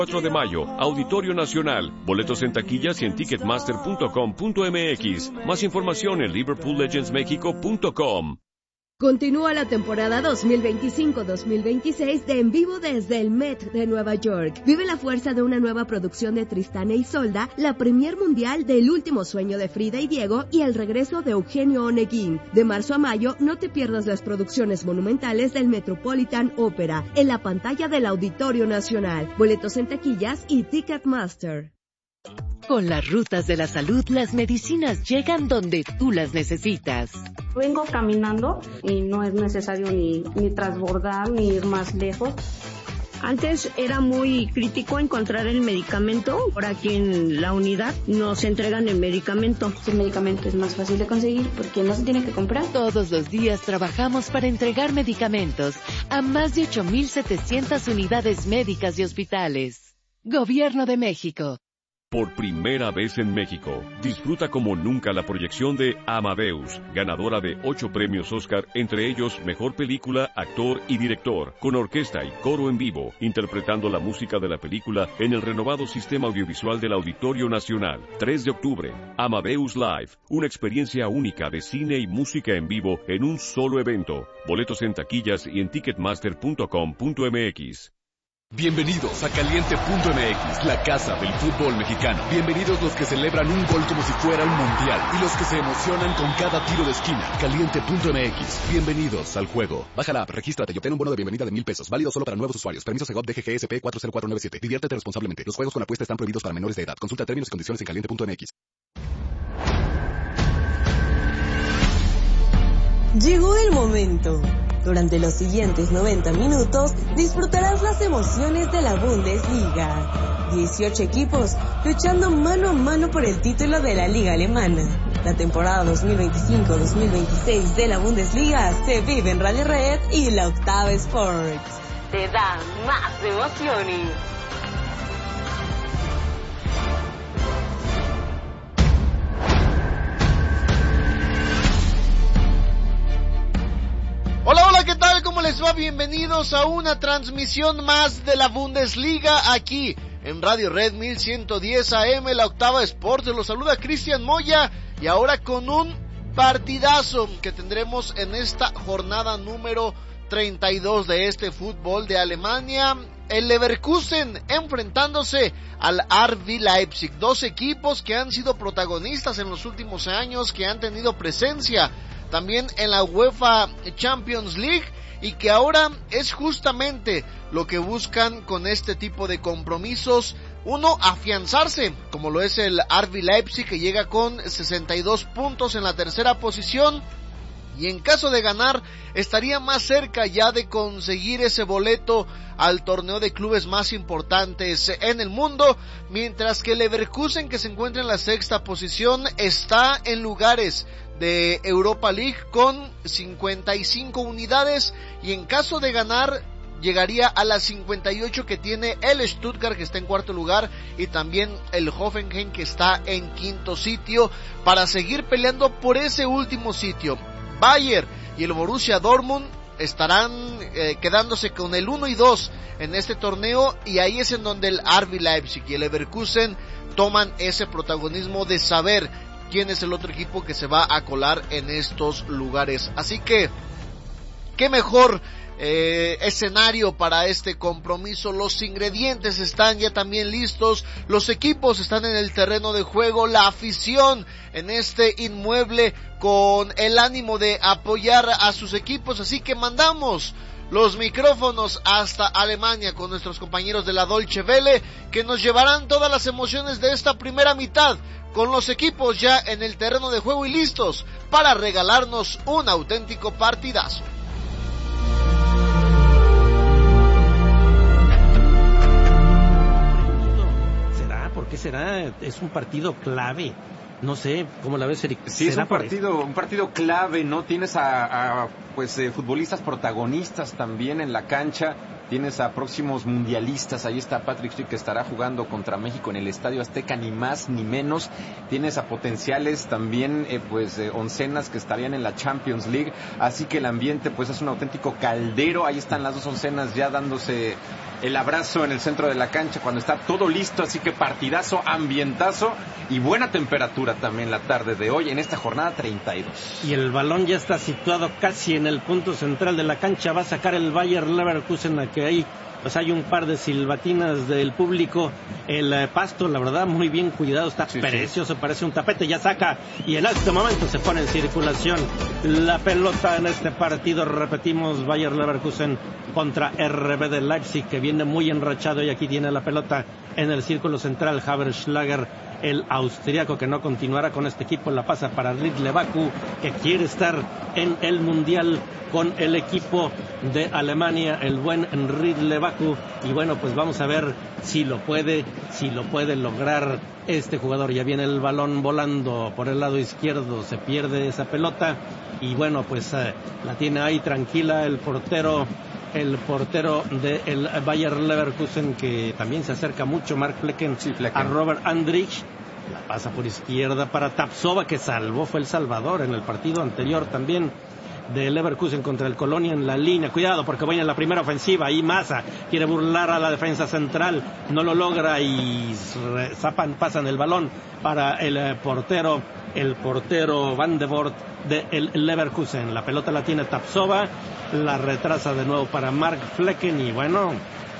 4 de mayo, Auditorio Nacional. Boletos en taquillas y en ticketmaster.com.mx. Más información en liverpoollegendsmexico.com. Continúa la temporada 2025-2026 de En Vivo desde el Met de Nueva York. Vive la fuerza de una nueva producción de Tristán e Isolda, la premier mundial del Último Sueño de Frida y Diego y el regreso de Eugenio Oneguín. De marzo a mayo, no te pierdas las producciones monumentales del Metropolitan Opera en la pantalla del Auditorio Nacional. Boletos en taquillas y Ticketmaster. Con las rutas de la salud, las medicinas llegan donde tú las necesitas. Vengo caminando y no es necesario ni transbordar ni ir más lejos. Antes era muy crítico encontrar el medicamento. Por aquí en la unidad nos entregan el medicamento. El medicamento es más fácil de conseguir porque no se tiene que comprar. Todos los días trabajamos para entregar medicamentos a más de 8,700 unidades médicas y hospitales. Gobierno de México. Por primera vez en México, disfruta como nunca la proyección de Amadeus, ganadora de 8 premios Oscar, entre ellos Mejor Película, Actor y Director, con orquesta y coro en vivo, interpretando la música de la película en el renovado sistema audiovisual del Auditorio Nacional. 3 de octubre, Amadeus Live, una experiencia única de cine y música en vivo en un solo evento. Boletos en taquillas y en ticketmaster.com.mx. Bienvenidos a Caliente.mx, la casa del fútbol mexicano. Bienvenidos los que celebran un gol como si fuera un mundial y los que se emocionan con cada tiro de esquina. Caliente.mx, bienvenidos al juego. Baja la app, regístrate y obtén un bono de bienvenida de 1,000 pesos, válido solo para nuevos usuarios. Permiso Segov DGGSP 40497. Diviértete responsablemente. Los juegos con apuesta están prohibidos para menores de edad. Consulta términos y condiciones en Caliente.mx. Llegó el momento. Durante los siguientes 90 minutos disfrutarás las emociones de la Bundesliga. 18 equipos luchando mano a mano por el título de la Liga Alemana. La temporada 2025-2026 de la Bundesliga se vive en Radio Red y la Octava Sports. Te da más emociones. Hola, hola, ¿qué tal? ¿Cómo les va? Bienvenidos a una transmisión más de la Bundesliga aquí en Radio Red 1110 AM, la Octava Sports. Los saluda Cristian Moya y ahora con un partidazo que tendremos en esta jornada número 32 de este fútbol de Alemania. El Leverkusen enfrentándose al RB Leipzig. Dos equipos que han sido protagonistas en los últimos años, que han tenido presencia también en la UEFA Champions League y que ahora es justamente lo que buscan con este tipo de compromisos. Uno, afianzarse, como lo es el RB Leipzig, que llega con 62 puntos en la tercera posición. Y en caso de ganar, estaría más cerca ya de conseguir ese boleto al torneo de clubes más importantes en el mundo, mientras que Leverkusen, que se encuentra en la sexta posición, está en lugares de Europa League con 55 unidades y en caso de ganar llegaría a las 58 que tiene el Stuttgart, que está en cuarto lugar, y también el Hoffenheim, que está en quinto sitio, para seguir peleando por ese último sitio. Bayern y el Borussia Dortmund estarán quedándose con el 1 y 2 en este torneo, y ahí es en donde el RB Leipzig y el Leverkusen toman ese protagonismo de saber quién es el otro equipo que se va a colar en estos lugares. Así que, qué mejor escenario para este compromiso. Los ingredientes están ya también listos, los equipos están en el terreno de juego, la afición en este inmueble con el ánimo de apoyar a sus equipos, así que mandamos los micrófonos hasta Alemania con nuestros compañeros de la Deutsche Welle, que nos llevarán todas las emociones de esta primera mitad, con los equipos ya en el terreno de juego y listos para regalarnos un auténtico partidazo. ¿Por qué será? Es un partido clave. No sé, ¿cómo la ves, Eric? Sí, es un partido clave, ¿no? Tienes a futbolistas protagonistas también en la cancha, tienes a próximos mundialistas, ahí está Patrick Schick que estará jugando contra México en el Estadio Azteca, ni más ni menos. Tienes a potenciales también oncenas que estarían en la Champions League, así que el ambiente pues es un auténtico caldero. Ahí están las dos oncenas ya dándose el abrazo en el centro de la cancha cuando está todo listo, así que partidazo, ambientazo y buena temperatura también la tarde de hoy en esta jornada 32. Y el balón ya está situado casi en el punto central de la cancha. Va a sacar el Bayer Leverkusen, a que ahí pues hay un par de silbatinas del público. El pasto, la verdad, muy bien cuidado, está precioso, parece un tapete. Ya saca y en este momento se pone en circulación la pelota en este partido. Repetimos, Bayer Leverkusen contra RB de Leipzig, que viene muy enrachado, y aquí tiene la pelota en el círculo central. Haverschlager, el austriaco, que no continuará con este equipo, la pasa para Riedle Baku, que quiere estar en el Mundial con el equipo de Alemania, el buen Riedle Baku. Y bueno, pues vamos a ver si lo puede lograr este jugador. Ya viene el balón volando por el lado izquierdo, se pierde esa pelota y bueno, pues la tiene ahí tranquila el portero del Bayer Leverkusen, que también se acerca mucho, Mark Flecken, a Robert Andrich. La pasa por izquierda para Tapsova, que fue el salvador en el partido anterior también de Leverkusen contra el Colonia en la línea. Cuidado, porque voy en la primera ofensiva. Ahí Massa quiere burlar a la defensa central, no lo logra y pasan el balón para el portero Van de Voort de el Leverkusen. La pelota la tiene Tapsova, la retrasa de nuevo para Mark Flecken y bueno,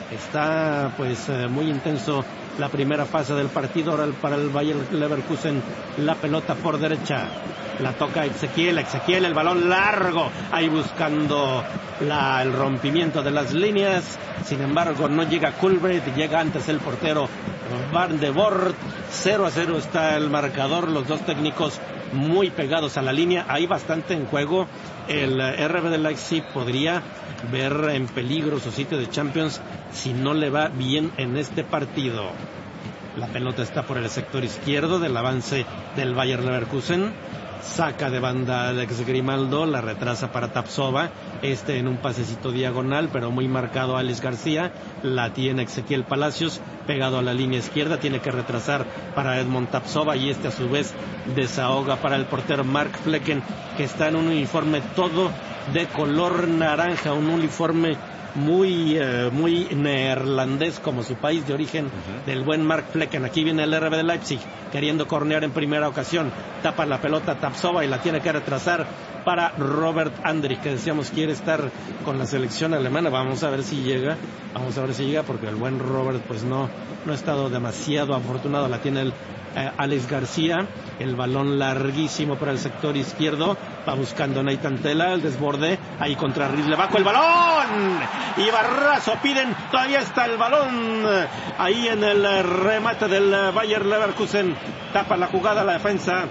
está pues muy intenso la primera fase del partido. Ahora para el Bayer Leverkusen, la pelota por derecha, la toca Ezequiel, el balón largo, ahí buscando el rompimiento de las líneas. Sin embargo, no llega Kulbrecht, llega antes el portero Van de Voort. 0-0 está el marcador, los dos técnicos muy pegados a la línea. Hay bastante en juego. El RB de Leipzig podría ver en peligro su sitio de Champions si no le va bien en este partido. La pelota está por el sector izquierdo del avance del Bayer Leverkusen. Saca de banda Alex Grimaldo, la retrasa para Tapsova, en un pasecito diagonal, pero muy marcado Alex García. La tiene Ezequiel Palacios, pegado a la línea izquierda, tiene que retrasar para Edmond Tapsova, y a su vez desahoga para el portero Mark Flecken, que está en un uniforme todo de color naranja, un uniforme muy neerlandés, como su país de origen, del buen Mark Flecken. Aquí viene el RB de Leipzig queriendo cornear en primera ocasión, tapa la pelota Tapsova y la tiene que retrasar para Robert Andrich, que decíamos quiere estar con la selección alemana. Vamos a ver si llega, porque el buen Robert pues no ha estado demasiado afortunado. La tiene el Alex García, el balón larguísimo para el sector izquierdo, va buscando Nathan Tella, el desborde ahí contra Riedle Baku, el balón y Barrazo piden, todavía está el balón ahí en el remate del Bayer Leverkusen, tapa la jugada la defensa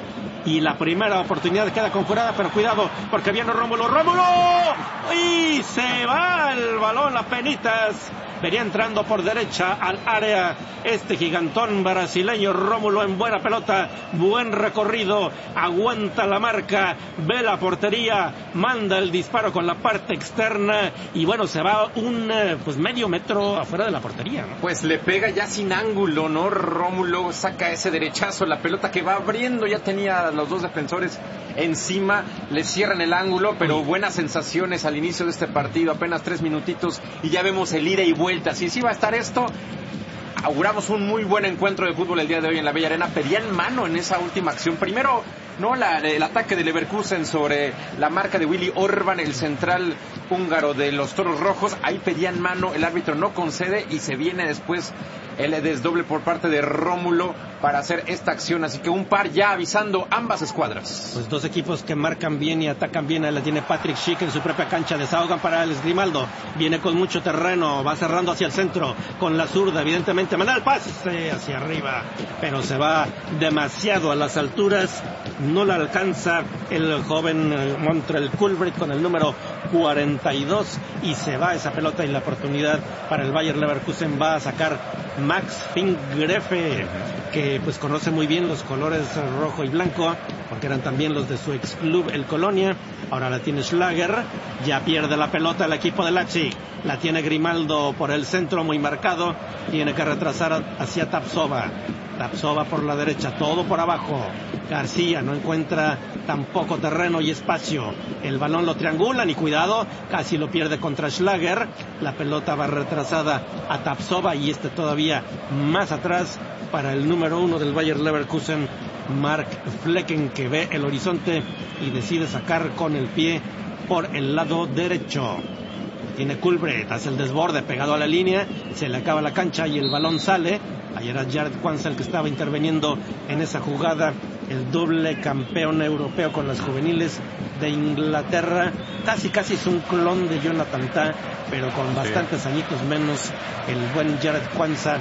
y la primera oportunidad queda conjurada, pero cuidado porque viene Rómulo y se va el balón a penitas. Venía entrando por derecha al área gigantón brasileño Rómulo, en buena pelota, buen recorrido, aguanta la marca, ve la portería, manda el disparo con la parte externa y bueno, se va medio metro afuera de la portería, ¿no? Pues le pega ya sin ángulo, ¿no? Rómulo saca ese derechazo, la pelota que va abriendo, ya tenía a los dos defensores encima, le cierran el ángulo, pero buenas sensaciones al inicio de este partido, apenas 3 minutitos y ya vemos el ida y vuelta. Si sí va a estar esto, auguramos un muy buen encuentro de fútbol el día de hoy en la Bella Arena. Pedían mano en esa última acción. Primero, no el ataque de Leverkusen sobre la marca de Willy Orban, el central húngaro de los Toros Rojos. Ahí pedían mano, el árbitro no concede y se viene después el desdoble por parte de Rómulo para hacer esta acción, así que un par ya avisando ambas escuadras. Pues dos equipos que marcan bien y atacan bien. Ahí la tiene Patrick Schick en su propia cancha, desahogan para Alex Grimaldo, viene con mucho terreno, va cerrando hacia el centro con la zurda, evidentemente manda el pase hacia arriba, pero se va demasiado a las alturas, no la alcanza el joven Montreal Kulbrecht con el número 42 y se va esa pelota y la oportunidad para el Bayer Leverkusen va a sacar Max Fingrefe, que pues conoce muy bien los colores rojo y blanco, porque eran también los de su ex club, el Colonia. Ahora la tiene Schlager, ya pierde la pelota el equipo de Leipzig, la tiene Grimaldo por el centro muy marcado, tiene que retrasar hacia Tapsova por la derecha, todo por abajo. García no encuentra tampoco terreno y espacio. El balón lo triangulan y cuidado, casi lo pierde contra Schlager. La pelota va retrasada a Tapsova y todavía más atrás para el número 1 del Bayer Leverkusen, Mark Flecken, que ve el horizonte y decide sacar con el pie por el lado derecho. Tiene Kulbret, hace el desborde pegado a la línea, se le acaba la cancha y el balón sale. Ayer era Jared Kwanza el que estaba interviniendo en esa jugada, el doble campeón europeo con las juveniles de Inglaterra. Casi es un clon de Jonathan Tah, pero con bastantes añitos menos. El buen Jared Kwanza,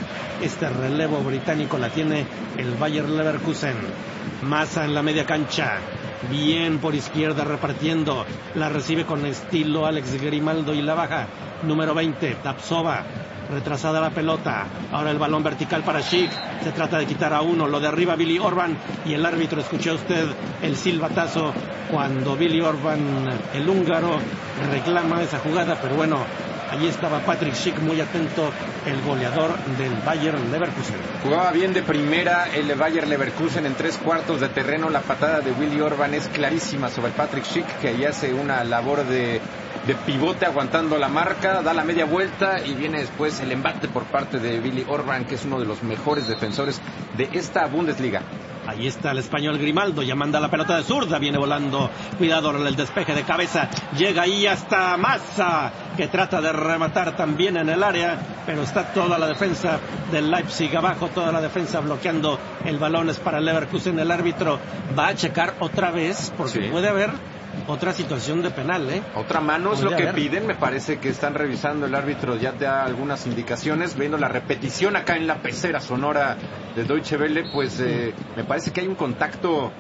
relevo británico la tiene el Bayer Leverkusen. Massa en la media cancha, bien por izquierda repartiendo, la recibe con estilo Alex Grimaldo y la baja. Número 20, Tapsova. Retrasada la pelota, ahora el balón vertical para Schick, se trata de quitar a uno, lo derriba Billy Orban y el árbitro, escuchó usted el silbatazo cuando Billy Orban, el húngaro, reclama esa jugada, pero bueno, allí estaba Patrick Schick muy atento, el goleador del Bayer Leverkusen. Jugaba bien de primera el Bayer Leverkusen en 3/4 de terreno, la patada de Billy Orban es clarísima sobre Patrick Schick, que ahí hace una labor de pivote aguantando la marca, da la media vuelta y viene después el embate por parte de Billy Orban, que es uno de los mejores defensores de esta Bundesliga. Ahí está el español Grimaldo, ya manda la pelota de zurda, viene volando, cuidado el despeje de cabeza, llega ahí hasta Massa, que trata de rematar también en el área, pero está toda la defensa del Leipzig abajo, toda la defensa bloqueando el balón, es para el Leverkusen. El árbitro va a checar otra vez, porque puede haber otra situación de penal, Otra mano es lo que piden, me parece que están revisando, el árbitro ya da algunas indicaciones, viendo la repetición acá en la pecera sonora de Deutsche Welle, pues me parece que hay un contacto,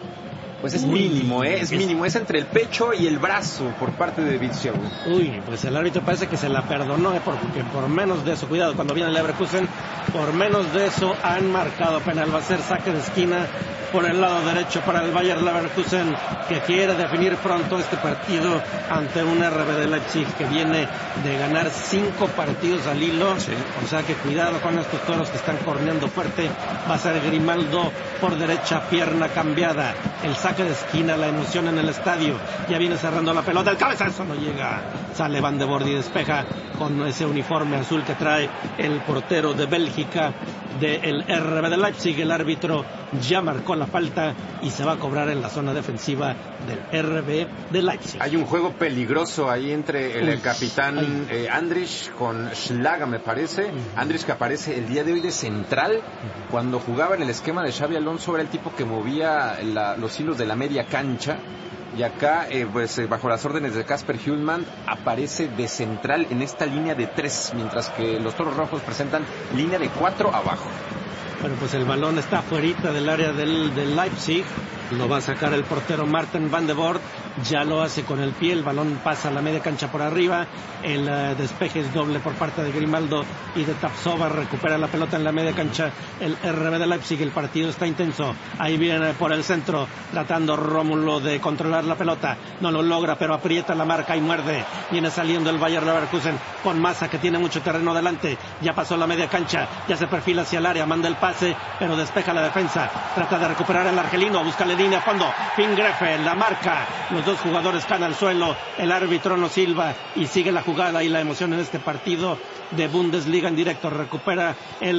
pues es mínimo, es mínimo, es entre el pecho y el brazo por parte de Witschiabu. Pues el árbitro parece que se la perdonó, porque por menos de eso, cuidado, cuando viene el Leverkusen, por menos de eso han marcado penal, va a ser saque de esquina por el lado derecho para el Bayer Leverkusen, que quiere definir pronto este partido ante un RB de Leipzig que viene de ganar 5 partidos al hilo, o sea que cuidado con estos toros que están corneando fuerte. Va a ser Grimaldo por derecha, pierna cambiada, el saque de esquina, la emoción en el estadio, ya viene cerrando la pelota, el cabezazo no llega, sale Van de Boer y despeja con ese uniforme azul que trae el portero de Bélgica del RB de Leipzig. El árbitro ya marcó la falta y se va a cobrar en la zona defensiva del RB de Leipzig. Hay un juego peligroso ahí entre el capitán Andrich con Schlager, me parece. Andrich, que aparece el día de hoy de central, cuando jugaba en el esquema de Xabi Alonso, era el tipo que movía los hilos de la media cancha. Y acá, bajo las órdenes de Kasper Hjulmand, aparece de central en esta línea de 3, mientras que los Toros Rojos presentan línea de 4 abajo. Bueno, pues el balón está fuerita del área del Leipzig, lo va a sacar el portero Martin Van de Boer, ya lo hace con el pie, el balón pasa a la media cancha por arriba, el despeje es doble por parte de Grimaldo y de Tapsova, recupera la pelota en la media cancha el RB de Leipzig, el partido está intenso, ahí viene por el centro, tratando Rómulo de controlar la pelota, no lo logra, pero aprieta la marca y muerde, viene saliendo el Bayer Leverkusen con Massa, que tiene mucho terreno delante, ya pasó la media cancha, ya se perfila hacia el área, manda el pase, pero despeja la defensa, trata de recuperar el argelino, busca la línea a fondo, Fingrefe, la marca, los dos jugadores caen al suelo, el árbitro no silba y sigue la jugada y la emoción en este partido de Bundesliga en directo. Recupera el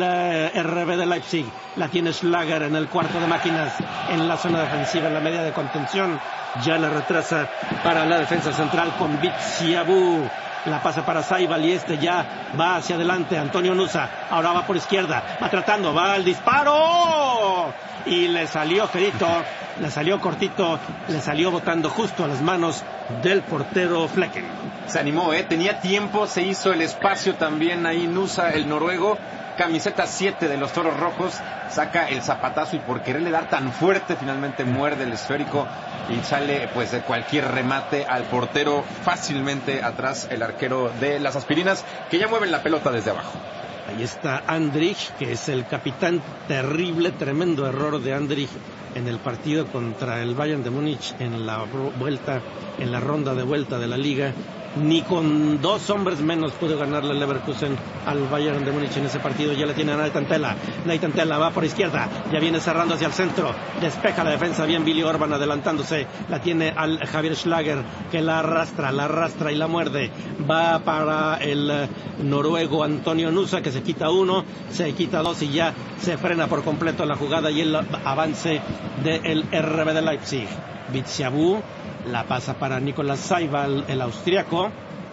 RB de Leipzig, la tiene Schlager en el cuarto de máquinas, en la zona defensiva, en la media de contención, ya la retrasa para la defensa central con Witschiabu. La pasa para Saibal y ya va hacia adelante. Antonio Nusa, ahora va por izquierda, va tratando, va al disparo y le salió Ferito le salió cortito, le salió botando justo a las manos del portero Flecken. Se animó, tenía tiempo, se hizo el espacio también ahí Nusa, el noruego, camiseta 7 de los Toros Rojos, saca el zapatazo y por quererle dar tan fuerte finalmente muerde el esférico y sale pues de cualquier remate al portero fácilmente atrás el arquero de las Aspirinas, que ya mueven la pelota desde abajo. Ahí está Andrich, que es el capitán. Terrible, tremendo error de Andrich en el partido contra el Bayern de Múnich en la ronda de vuelta de la Liga. Ni con 2 hombres menos pudo ganarle el Leverkusen al Bayern de Múnich en ese partido. Ya le tiene a Nathan Tella, va por izquierda, ya viene cerrando hacia el centro, despeja la defensa bien Billy Orban adelantándose, la tiene al Javier Schlager, que la arrastra y la muerde. Va para el noruego Antonio Nusa, que se quita 1, se quita 2 y ya se frena por completo la jugada y el avance del RB de Leipzig. Bitsiabu la pasa para Nicolás Seibal, el austriaco,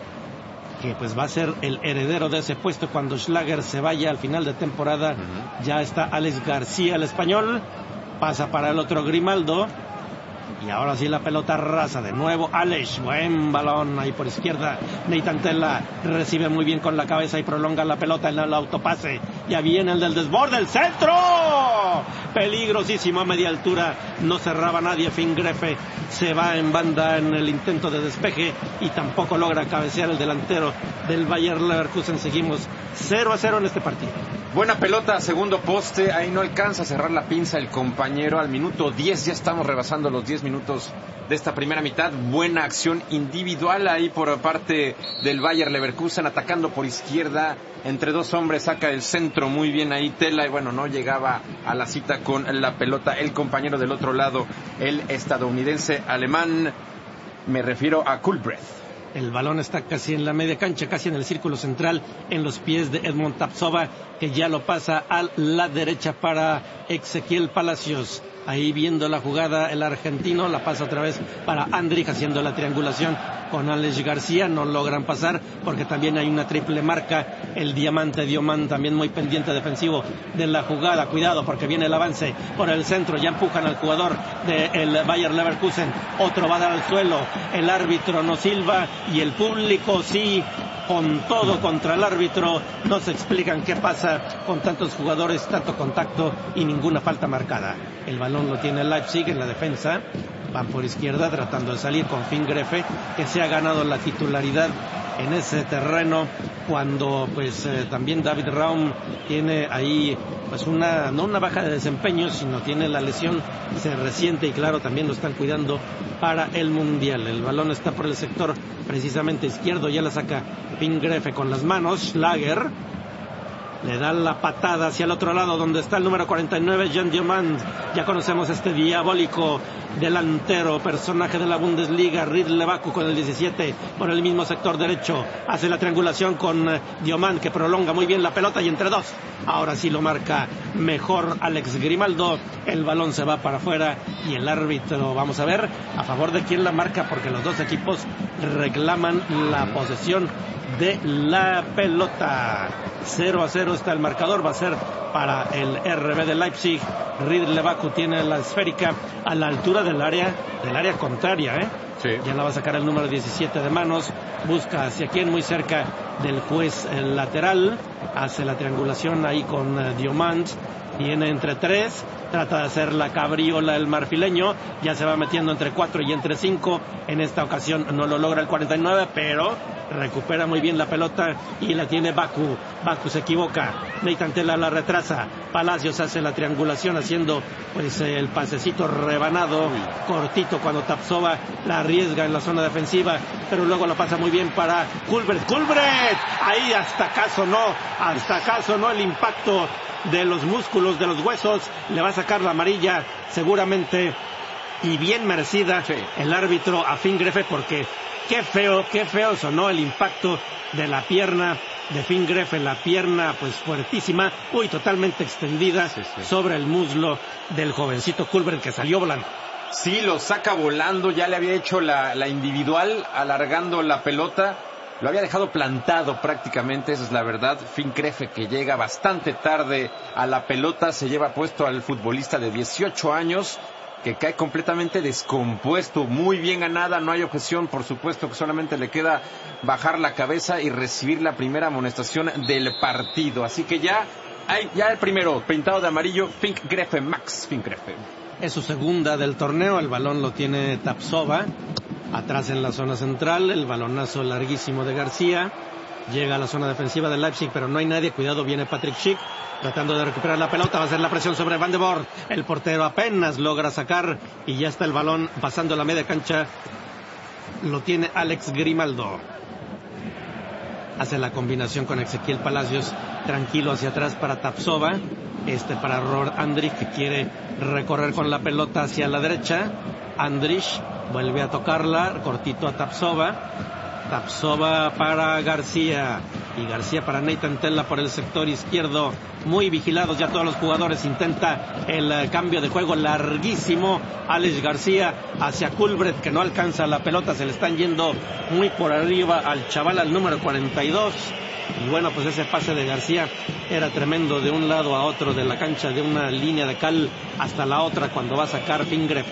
que pues va a ser el heredero de ese puesto cuando Schlager se vaya al final de temporada. Ya está Alex García, el español, pasa para el otro Grimaldo. Y ahora sí la pelota rasa de nuevo Alex, buen balón ahí por izquierda. Nathan Tella recibe muy bien con la cabeza y prolonga la pelota en el autopase. Ya viene el del desborde, el centro, peligrosísimo a media altura, no cerraba nadie. Fingrefe se va en banda en el intento de despeje y tampoco logra cabecear el delantero del Bayer Leverkusen. Seguimos 0-0 en este partido. Buena pelota, segundo poste, ahí no alcanza a cerrar la pinza el compañero. Al minuto 10, ya estamos rebasando los 10 minutos de esta primera mitad. Buena acción individual ahí por parte del Bayer Leverkusen, atacando por izquierda, entre 2 hombres, saca el centro muy bien ahí Tella, y bueno, no llegaba a la cita con la pelota el compañero del otro lado, el estadounidense alemán, me refiero a Kulbrecht. El balón está casi en la media cancha, casi en el círculo central, en los pies de Edmond Tapsova, que ya lo pasa a la derecha para Ezequiel Palacios. Ahí viendo la jugada el argentino, la pasa otra vez para Andrich haciendo la triangulación con Alex García. No logran pasar porque también hay una triple marca. El diamante Dioman también muy pendiente defensivo de la jugada. Cuidado porque viene el avance por el centro. Ya empujan al jugador del Bayer Leverkusen. Otro va a dar al suelo. El árbitro no silba y el público sí, con todo contra el árbitro. No se explican qué pasa con tantos jugadores, tanto contacto y ninguna falta marcada. El balón lo tiene Leipzig en la defensa. Van por izquierda tratando de salir con Fingrefe, que se ha ganado la titularidad en ese terreno cuando pues también David Raum tiene ahí pues no una baja de desempeño, sino tiene la lesión, se resiente y claro, también lo están cuidando para el Mundial. El balón está por el sector precisamente izquierdo, ya la saca Fingrefe con las manos. Schlager le da la patada hacia el otro lado donde está el número 49, Jan Diamant. Ya conocemos este diabólico delantero, personaje de la Bundesliga. Ried Levaku con el 17 por el mismo sector derecho. Hace la triangulación con Diamant, que prolonga muy bien la pelota y entre 2. Ahora sí lo marca mejor Alex Grimaldo. El balón se va para afuera y el árbitro, vamos a ver a favor de quién la marca, porque los dos equipos reclaman la posesión de la pelota. 0-0 está el marcador, va a ser para el RB de Leipzig. Ried Levaku tiene la esférica a la altura del área contraria, Sí. Ya la va a sacar el número 17 de manos, busca hacia quien, muy cerca del juez lateral, hace la triangulación ahí con Diamant, viene entre 3, trata de hacer la cabriola el marfileño, ya se va metiendo entre 4 y entre 5, en esta ocasión no lo logra el 49, pero recupera muy bien la pelota y la tiene Baku se equivoca, Nathan Tella la retrasa, Palacios hace la triangulación haciendo pues el pasecito rebanado, cortito cuando Tapsova la arriesga en la zona defensiva, pero luego lo pasa muy bien para Kulbrecht, ahí hasta acaso no el impacto de los músculos, de los huesos, le va a sacar la amarilla seguramente y bien merecida el árbitro a Fingrefe, porque qué feo sonó el impacto de la pierna de Fingrefe, la pierna pues fuertísima, totalmente extendida sobre el muslo del jovencito Kulbrecht, que salió volando. Sí, lo saca volando, ya le había hecho la individual, alargando la pelota, lo había dejado plantado prácticamente, esa es la verdad. Fingrefe, que llega bastante tarde a la pelota, se lleva puesto al futbolista de 18 años, que cae completamente descompuesto, muy bien ganada, no hay objeción, por supuesto que solamente le queda bajar la cabeza y recibir la primera amonestación del partido. Así que ya el primero, pintado de amarillo, Fink Grefe, Max Fink Grefe. Es su segunda del torneo, el balón lo tiene Tapsova, atrás en la zona central, el balonazo larguísimo de García, llega a la zona defensiva del Leipzig, pero no hay nadie, cuidado, viene Patrick Schick, tratando de recuperar la pelota, va a hacer la presión sobre Van de Boer, el portero apenas logra sacar, y ya está el balón pasando la media cancha, lo tiene Alex Grimaldo. Hace la combinación con Ezequiel Palacios, tranquilo hacia atrás para Tapsova, para Robert Andrich, que quiere recorrer con la pelota hacia la derecha. Andrich vuelve a tocarla, cortito a Tapsova para García, y García para Nathan Tella por el sector izquierdo, muy vigilados ya todos los jugadores, intenta el cambio de juego larguísimo, Alex García hacia Culbrecht, que no alcanza la pelota, se le están yendo muy por arriba al chaval, al número 42, y bueno, pues ese pase de García era tremendo, de un lado a otro de la cancha, de una línea de cal hasta la otra, cuando va a sacar Fingreff.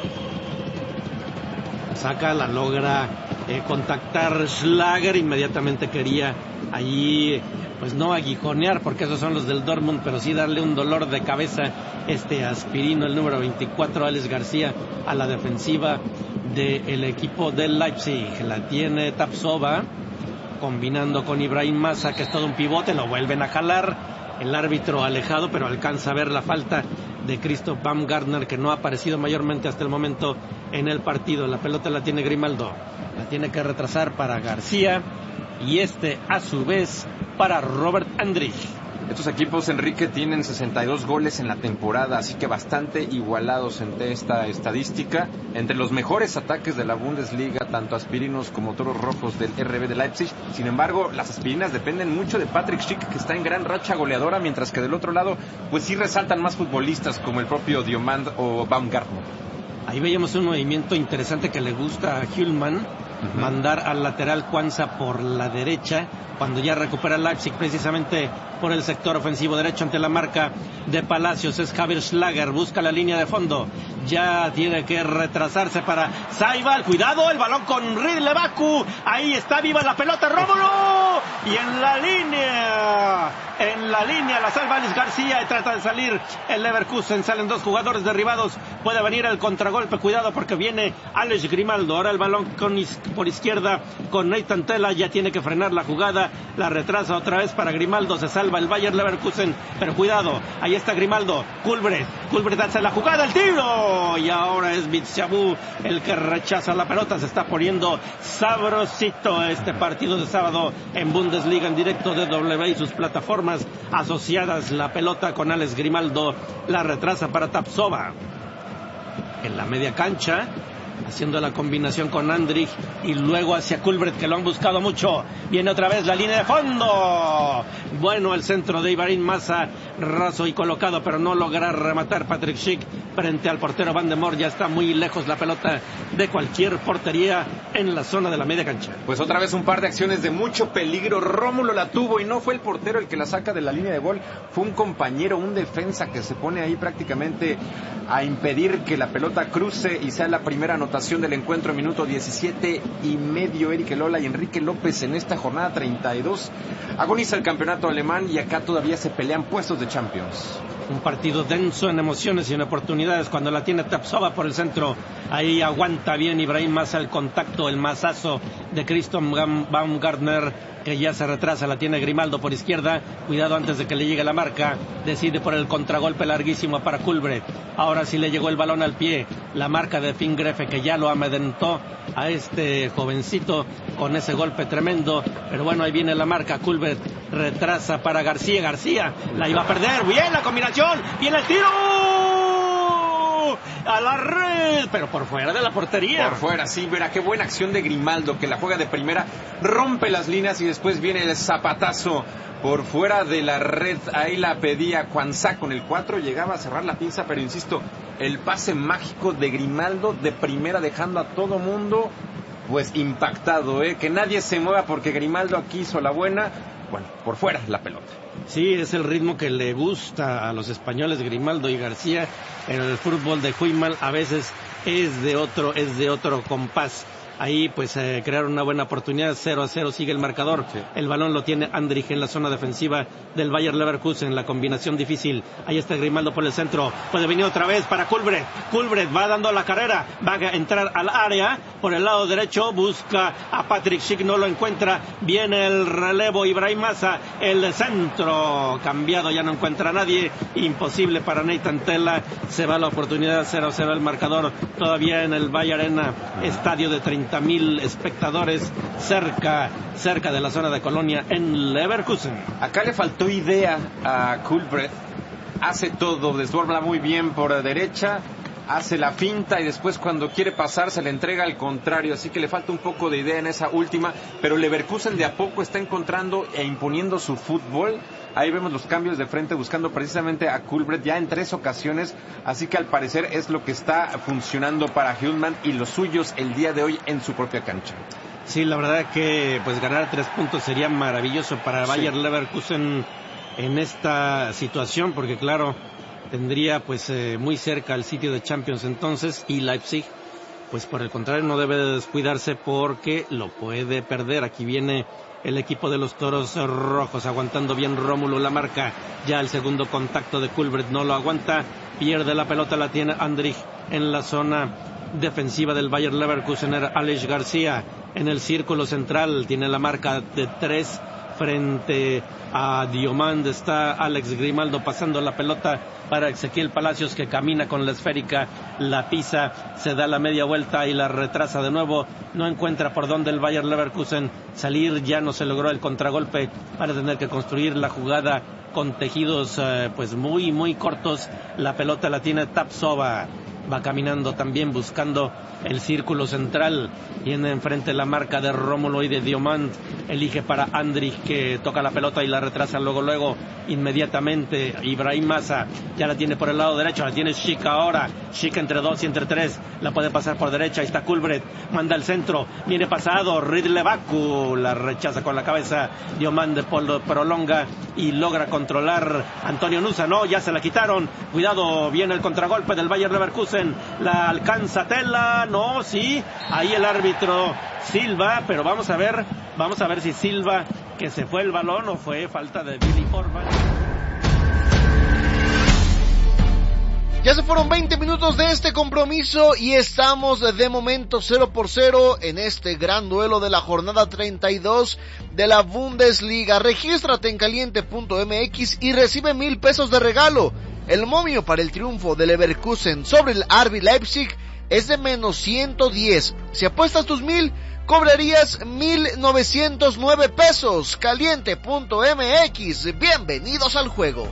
Saca, la logra contactar Schlager, inmediatamente quería allí, pues no aguijonear, porque esos son los del Dortmund, pero sí darle un dolor de cabeza Aspirino, el número 24, Alex García, a la defensiva del equipo del Leipzig. La tiene Tapsova, combinando con Ibrahim Massa, que es todo un pivote, lo vuelven a jalar. El árbitro alejado, pero alcanza a ver la falta de Christoph Baumgartner, que no ha aparecido mayormente hasta el momento en el partido. La pelota la tiene Grimaldo, la tiene que retrasar para García, y a su vez para Robert Andrich. Estos equipos, Enrique, tienen 62 goles en la temporada, así que bastante igualados entre esta estadística. Entre los mejores ataques de la Bundesliga, tanto aspirinos como toros rojos del RB de Leipzig. Sin embargo, las aspirinas dependen mucho de Patrick Schick, que está en gran racha goleadora, mientras que del otro lado, pues sí resaltan más futbolistas como el propio Diomand o Baumgartner. Ahí veíamos un movimiento interesante que le gusta a Hüllmann, mandar al lateral Kwanza por la derecha, cuando ya recupera Leipzig precisamente por el sector ofensivo derecho ante la marca de Palacios. Es Javier Schlager, busca la línea de fondo, ya tiene que retrasarse para Saibal, cuidado, el balón con Ridley Baku, ahí está viva la pelota, Rómulo, y en la línea la salva Alex García y trata de salir el Leverkusen, salen dos jugadores derribados, puede venir el contragolpe, cuidado porque viene Alex Grimaldo, ahora el balón por izquierda con Nathan Tella, ya tiene que frenar la jugada, la retrasa otra vez para Grimaldo, se salva el Bayer Leverkusen, pero cuidado, ahí está Grimaldo, Culbrecht hace la jugada, el tiro, y ahora es Bitsabú el que rechaza la pelota. Se está poniendo sabrosito este partido de sábado en Bundesliga en directo de W y sus plataformas asociadas. La pelota con Alex Grimaldo, la retrasa para Tapsova en la media cancha, haciendo la combinación con Andrich y luego hacia Culbrecht, que lo han buscado mucho. Viene otra vez la línea de fondo. Bueno, el centro de Ibrahim Massa, raso y colocado, pero no logra rematar Patrick Schick frente al portero Van de Boer. Ya está muy lejos la pelota de cualquier portería en la zona de la media cancha. Pues otra vez un par de acciones de mucho peligro. Rómulo la tuvo y no fue el portero el que la saca de la línea de gol. Fue un compañero, un defensa que se pone ahí prácticamente a impedir que la pelota cruce y sea la primera anotación del encuentro. Minuto 17:30. Eric Elola y Enrique López en esta jornada 32. Agoniza el campeonato alemán y acá todavía se pelean puestos de Champions. Un partido denso en emociones y en oportunidades cuando la tiene Tapsova por el centro. Ahí aguanta bien Ibrahim Massa el contacto, el mazazo de Christoph Baumgartner, que ya se retrasa, la tiene Grimaldo por izquierda, cuidado antes de que le llegue la marca, decide por el contragolpe larguísimo para Culbrecht. Ahora sí le llegó el balón al pie, la marca de Fingrefe, que ya lo amedrentó a este jovencito con ese golpe tremendo, pero bueno, ahí viene la marca. Culbrecht retrasa para García, la iba a perder, bien la combinación, viene el tiro a la red, pero por fuera de la portería. Por fuera, sí, verá qué buena acción de Grimaldo, que la juega de primera, rompe las líneas y después viene el zapatazo por fuera de la red. Ahí la pedía Kwanza con el 4, llegaba a cerrar la pinza, pero insisto, el pase mágico de Grimaldo de primera, dejando a todo mundo pues impactado, que nadie se mueva porque Grimaldo aquí hizo la buena. bueno, por fuera la pelota. Sí, es el ritmo que le gusta a los españoles Grimaldo y García. En el fútbol de Huimal a veces es de otro compás. Ahí pues crearon una buena oportunidad, 0-0 sigue el marcador. Sí. El balón lo tiene Andrich en la zona defensiva del Bayer Leverkusen, la combinación difícil. Ahí está Grimaldo por el centro, puede venir otra vez para Kulbret. Kulbret va dando la carrera, va a entrar al área por el lado derecho, busca a Patrick Schick, no lo encuentra. Viene el relevo, Ibrahim Massa, el centro cambiado, ya no encuentra a nadie, imposible para Nathan Tella. Se va la oportunidad, 0-0 el marcador, todavía en el Bayer Arena, estadio de 30,000 espectadores cerca de la zona de Colonia en Leverkusen. Acá le faltó idea a Kulbret, hace todo, desborda muy bien por derecha, hace la finta y después cuando quiere pasar se le entrega al contrario, así que le falta un poco de idea en esa última, pero Leverkusen de a poco está encontrando e imponiendo su fútbol. Ahí vemos los cambios de frente buscando precisamente a Kulbret ya en 3 ocasiones, así que al parecer es lo que está funcionando para Hülman y los suyos el día de hoy en su propia cancha. Sí, la verdad que pues ganar 3 puntos sería maravilloso para Bayer Leverkusen en esta situación, porque claro, tendría pues muy cerca el sitio de Champions entonces, y Leipzig pues por el contrario no debe de descuidarse porque lo puede perder. Aquí viene el equipo de los Toros Rojos aguantando bien Rómulo la marca, ya el segundo contacto de Kulbret no lo aguanta, pierde la pelota, la tiene Andrich en la zona defensiva del Bayer Leverkusen. Alex García en el círculo central, tiene la marca de 3 frente a Diomande. Está Alex Grimaldo pasando la pelota para Ezequiel Palacios, que camina con la esférica, la pisa, se da la media vuelta y la retrasa de nuevo. No encuentra por dónde el Bayer Leverkusen salir, ya no se logró el contragolpe para tener que construir la jugada con tejidos pues muy cortos. La pelota la tiene Tapsova, va caminando también buscando el círculo central, viene enfrente la marca de Rómulo y de Diomand, elige para Andrich, que toca la pelota y la retrasa luego inmediatamente. Ibrahim Massa ya la tiene por el lado derecho, la tiene Schick ahora, Schick entre 2 y entre 3, la puede pasar por derecha, ahí está Kulbret, manda el centro, viene pasado, Ridlebaku la rechaza con la cabeza, Diomand prolonga y logra controlar Antonio Nusa, no, ya se la quitaron, cuidado, viene el contragolpe del Bayer Leverkusen, la alcanza Tella, no, sí, ahí el árbitro silba, pero vamos a ver si silba que se fue el balón o fue falta de Willi Orban. Ya se fueron 20 minutos de este compromiso y estamos de momento 0-0 en este gran duelo de la jornada 32 de la Bundesliga. Regístrate en caliente.mx y recibe 1,000 pesos de regalo. El momio para el triunfo del Leverkusen sobre el RB Leipzig es de -110. Si apuestas tus 1,000, cobrarías 1,909 pesos. Caliente.mx. Bienvenidos al juego.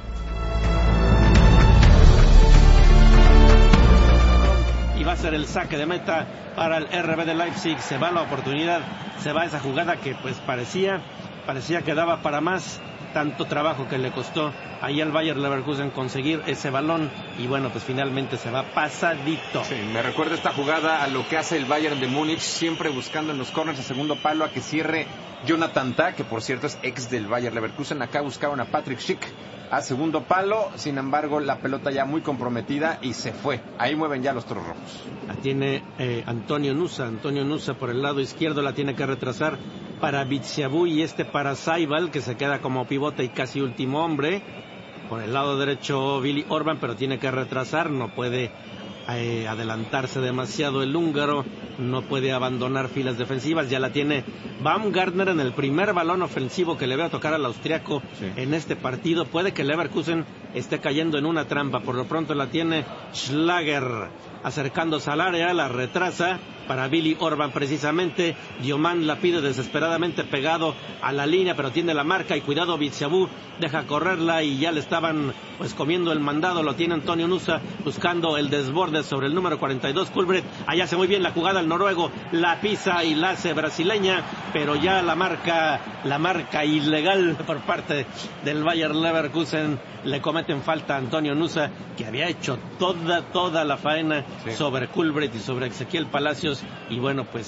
Y va a ser el saque de meta para el RB de Leipzig. Se va la oportunidad, se va esa jugada que pues parecía que daba para más. Tanto trabajo que le costó ahí al Bayer Leverkusen conseguir ese balón y bueno, pues finalmente se va pasadito. Sí, me recuerda esta jugada a lo que hace el Bayern de Múnich, siempre buscando en los corners de segundo palo a que cierre Jonathan Tah, que por cierto es ex del Bayer Leverkusen. Acá buscaban a Patrick Schick a segundo palo, sin embargo la pelota ya muy comprometida y se fue. Ahí mueven ya los Toros Rojos. La tiene Antonio Nusa por el lado izquierdo, la tiene que retrasar para Bitsiabou y para Saibal, que se queda como pivote y casi último hombre. Por el lado derecho Willi Orban, pero tiene que retrasar, no puede adelantarse demasiado el húngaro, no puede abandonar filas defensivas. Ya la tiene Baumgartner en el primer balón ofensivo que le va a tocar al austriaco en este partido. Puede que Leverkusen esté cayendo en una trampa, por lo pronto la tiene Schlager acercándose al área, la retrasa para Willi Orban precisamente. Diomand la pide desesperadamente pegado a la línea, pero tiene la marca y cuidado, Bitsiabou deja correrla y ya le estaban pues comiendo el mandado. Lo tiene Antonio Nusa buscando el desborde sobre el número 42 Kulbret. Allá hace muy bien la jugada el noruego, la pisa y la hace brasileña, pero ya la marca ilegal por parte del Bayer Leverkusen. Le cometen falta a Antonio Nusa, que había hecho toda la faena sobre Kulbret y sobre Ezequiel Palacios, y bueno, pues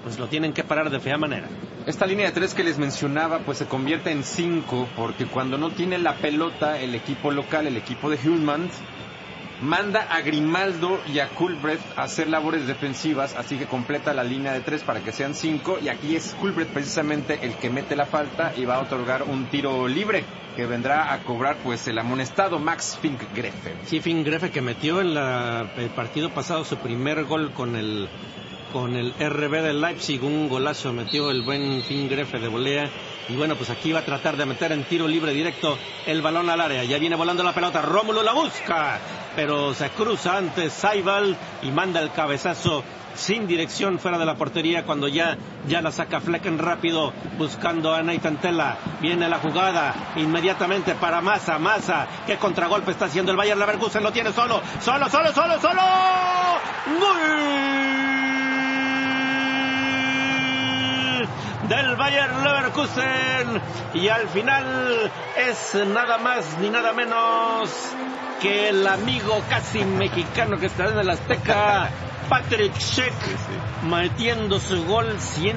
pues lo tienen que parar de fea manera. Esta línea de 3 que les mencionaba, pues se convierte en 5, porque cuando no tiene la pelota, el equipo local, el equipo de Hillman, manda a Grimaldo y a Culbrecht a hacer labores defensivas, así que completa la línea de 3 para que sean 5, y aquí es Culbrecht precisamente el que mete la falta y va a otorgar un tiro libre que vendrá a cobrar pues el amonestado Max Finkgräfe. Sí, Finkgräfe, que metió en el partido pasado su primer gol con el RB de Leipzig, un golazo metió el buen Finkgräfe de volea. Y bueno, pues aquí va a tratar de meter en tiro libre directo el balón al área. Ya viene volando la pelota, Rómulo la busca, pero se cruza antes Saibal y manda el cabezazo sin dirección fuera de la portería cuando ya la saca Flecken rápido buscando a Nathan Tella. Viene la jugada inmediatamente para Massa. ¿Qué contragolpe está haciendo el Bayer Leverkusen? Lo tiene solo. ¡Gol! Del Bayer Leverkusen, y al final es nada más ni nada menos que el amigo casi mexicano que está en el Azteca, Patrick Schick, metiendo su gol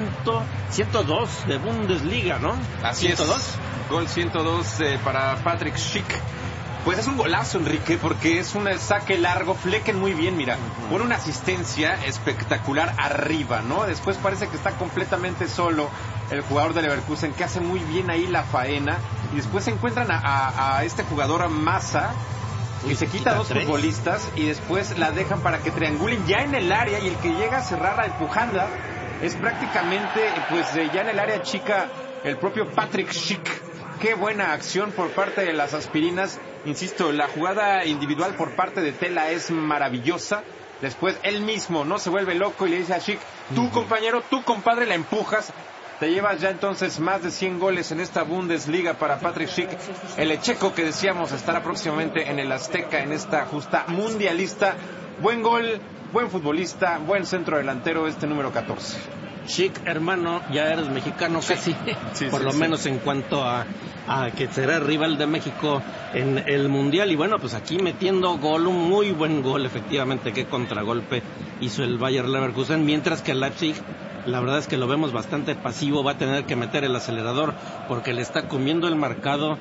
102 de Bundesliga, ¿no? Así 102. Gol 102 para Patrick Schick. Pues es un golazo, Enrique, porque es un saque largo. Flecken muy bien, mira, pone una asistencia espectacular arriba, ¿no? Después parece que está completamente solo el jugador de Leverkusen, que hace muy bien ahí la faena, y después se encuentran a este jugador Massa, que se quita dos futbolistas, y después la dejan para que triangulen ya en el área, y el que llega a cerrar a empujanda es prácticamente, pues ya en el área chica, el propio Patrick Schick. Qué buena acción por parte de las aspirinas. Insisto, la jugada individual por parte de Tella es maravillosa. Después él mismo no se vuelve loco y le dice a Schick, tú compañero, tú compadre, la empujas. Te llevas ya entonces más de 100 goles en esta Bundesliga para Patrick Schick. El checo que decíamos estará próximamente en el Azteca en esta justa mundialista. Buen gol, buen futbolista, buen centro delantero este número 14. Schick, hermano, ya eres mexicano casi, por lo menos en cuanto a que será rival de México en el Mundial. Y bueno, pues aquí metiendo gol, un muy buen gol, efectivamente, qué contragolpe hizo el Bayer Leverkusen, mientras que el Leipzig, la verdad es que lo vemos bastante pasivo, va a tener que meter el acelerador porque le está comiendo el mandado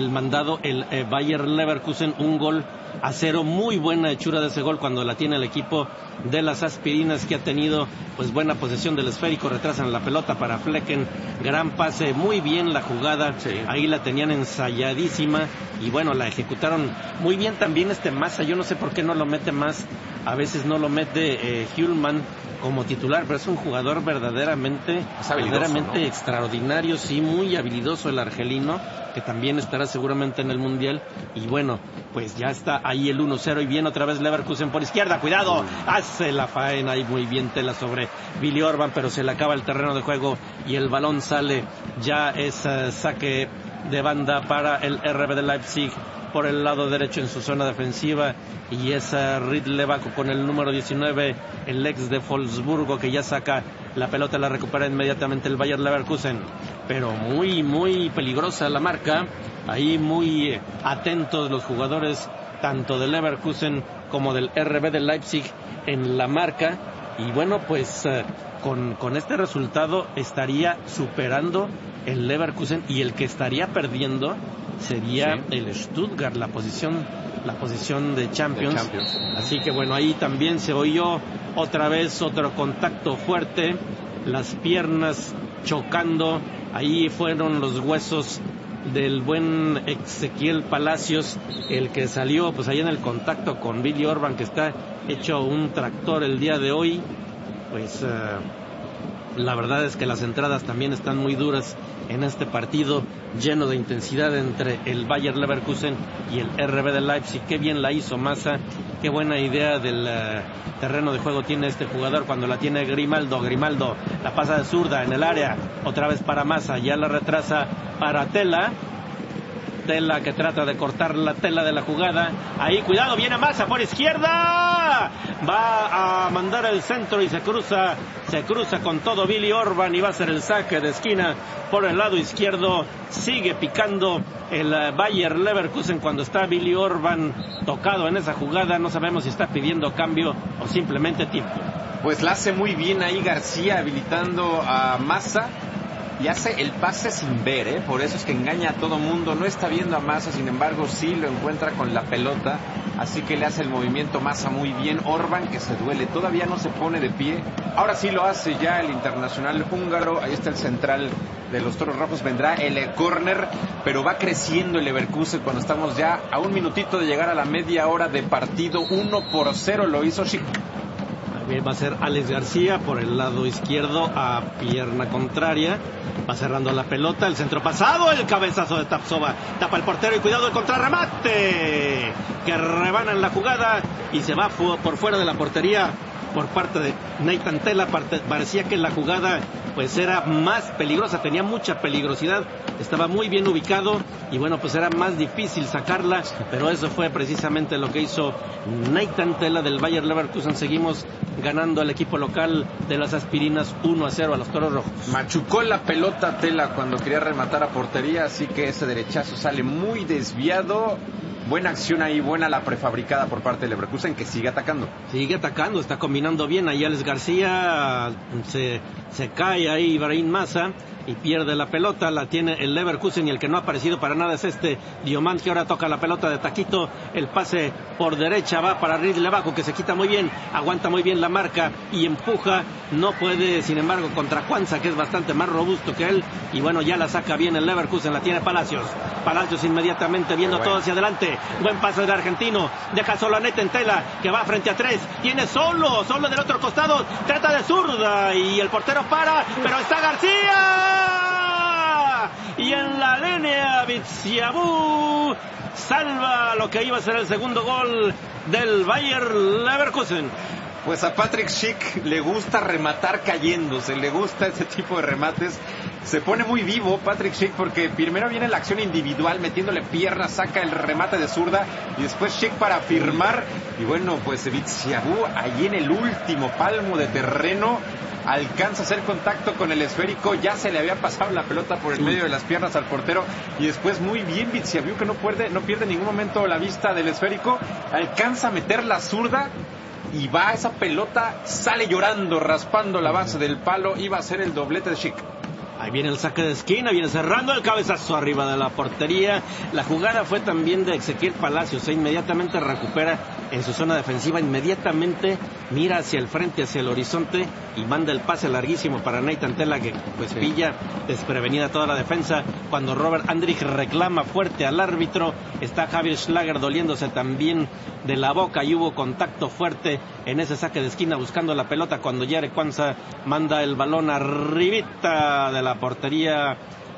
el Bayer Leverkusen, 1-0, muy buena hechura de ese gol cuando la tiene el equipo de las aspirinas, que ha tenido pues buena posesión del esférico, retrasan la pelota para Flecken, gran pase, muy bien la jugada, ahí la tenían ensayadísima y bueno, la ejecutaron muy bien también Massa, yo no sé por qué no lo mete más, a veces no lo mete Hillman como titular, pero es un jugador verdaderamente ¿no? Extraordinario, sí, muy habilidoso el argelino, que también estará seguramente en el Mundial. Y bueno, pues ya está ahí el 1-0 y viene otra vez Leverkusen por izquierda, cuidado, hace la faena y muy bien Tella sobre Billy Orban, pero se le acaba el terreno de juego y el balón sale, ya es saque de banda para el RB de Leipzig por el lado derecho en su zona defensiva, y es Ridlevako con el número 19, el ex de Wolfsburgo, que ya saca la pelota, la recupera inmediatamente el Bayer Leverkusen, pero muy muy peligrosa la marca, ahí muy atentos los jugadores tanto del Leverkusen como del RB de Leipzig en la marca, y bueno, pues con este resultado estaría superando el Leverkusen, y el que estaría perdiendo sería el Stuttgart, la posición de Champions. Así que bueno, ahí también se oyó otra vez otro contacto fuerte, las piernas chocando, ahí fueron los huesos del buen Ezequiel Palacios, el que salió pues ahí en el contacto con Billy Orban, que está hecho un tractor el día de hoy. Pues la verdad es que las entradas también están muy duras en este partido, lleno de intensidad entre el Bayer Leverkusen y el RB de Leipzig. Qué bien la hizo Massa, qué buena idea del terreno de juego tiene este jugador cuando la tiene Grimaldo, la pasa de zurda en el área, otra vez para Massa, ya la retrasa para Tella, Tela que trata de cortar la tela de la jugada. Ahí, cuidado, viene Massa por izquierda. Va a mandar el centro y se cruza con todo Billy Orban y va a ser el saque de esquina por el lado izquierdo. Sigue picando el Bayer Leverkusen cuando está Billy Orban tocado en esa jugada. No sabemos si está pidiendo cambio o simplemente tiempo. Pues la hace muy bien ahí García, habilitando a Massa. Y hace el pase sin ver, por eso es que engaña a todo mundo. No está viendo a Massa, sin embargo sí lo encuentra con la pelota, así que le hace el movimiento Massa muy bien. Orban, que se duele, todavía no se pone de pie. Ahora sí lo hace ya el internacional húngaro. Ahí está el central de los Toros Rojos, vendrá el córner, pero va creciendo el Leverkusen cuando estamos ya a un minutito de llegar a la media hora de partido. 1-0 lo hizo Schick. Va a ser Alex García por el lado izquierdo a pierna contraria. Va cerrando la pelota, el centro pasado, el cabezazo de Tapsova. Tapa el portero y cuidado el contrarremate. Que rebana en la jugada y se va por fuera de la portería por parte de Nathan Tella. Parecía que la jugada pues era más peligrosa, tenía mucha peligrosidad, estaba muy bien ubicado y bueno, pues era más difícil sacarla, pero eso fue precisamente lo que hizo Nathan Tella del Bayer Leverkusen. Seguimos ganando el equipo local de las Aspirinas 1-0 a los Toros Rojos. Machucó la pelota Tella cuando quería rematar a portería, así que ese derechazo sale muy desviado. Buena acción ahí, buena la prefabricada por parte de Leverkusen, que sigue atacando. Sigue atacando, está combinando bien. Ahí Alex García se cae ahí Ibrahim Massa y pierde la pelota. La tiene el Leverkusen y el que no ha aparecido para nada es Diomand, que ahora toca la pelota de taquito. El pase por derecha va para Ridley Bajo, que se quita muy bien, aguanta muy bien la marca y empuja. No puede, sin embargo, contra Juanza, que es bastante más robusto que él. Y bueno, ya la saca bien el Leverkusen, la tiene Palacios. Palacios inmediatamente viendo todo hacia adelante. Buen pase del argentino, deja solo a Nathan Tella, que va frente a tres, tiene solo del otro costado, trata de zurda y el portero para, pero está García y en la línea Bitsiabú salva lo que iba a ser el segundo gol del Bayer Leverkusen. Pues a Patrick Schick le gusta rematar cayéndose, le gusta ese tipo de remates. Se pone muy vivo Patrick Schick porque primero viene la acción individual, metiéndole piernas, saca el remate de zurda y después Schick para firmar. Y bueno, pues Bitsiabú ahí en el último palmo de terreno alcanza a hacer contacto con el esférico, ya se le había pasado la pelota por el medio de las piernas al portero y después muy bien Bitsiabú, que no pierde en ningún momento la vista del esférico, alcanza a meter la zurda. Y va esa pelota, sale llorando, raspando la base del palo, iba a ser el doblete de Schick. Ahí viene el saque de esquina, viene cerrando el cabezazo arriba de la portería. La jugada fue también de Ezequiel Palacios, inmediatamente recupera en su zona defensiva, inmediatamente mira hacia el frente, hacia el horizonte y manda el pase larguísimo para Nathan Tella, que pues pilla desprevenida toda la defensa. Cuando Robert Andrich reclama fuerte al árbitro, está Javier Schlager doliéndose también de la boca y hubo contacto fuerte en ese saque de esquina buscando la pelota cuando Jarek Juanza manda el balón arribita de la portería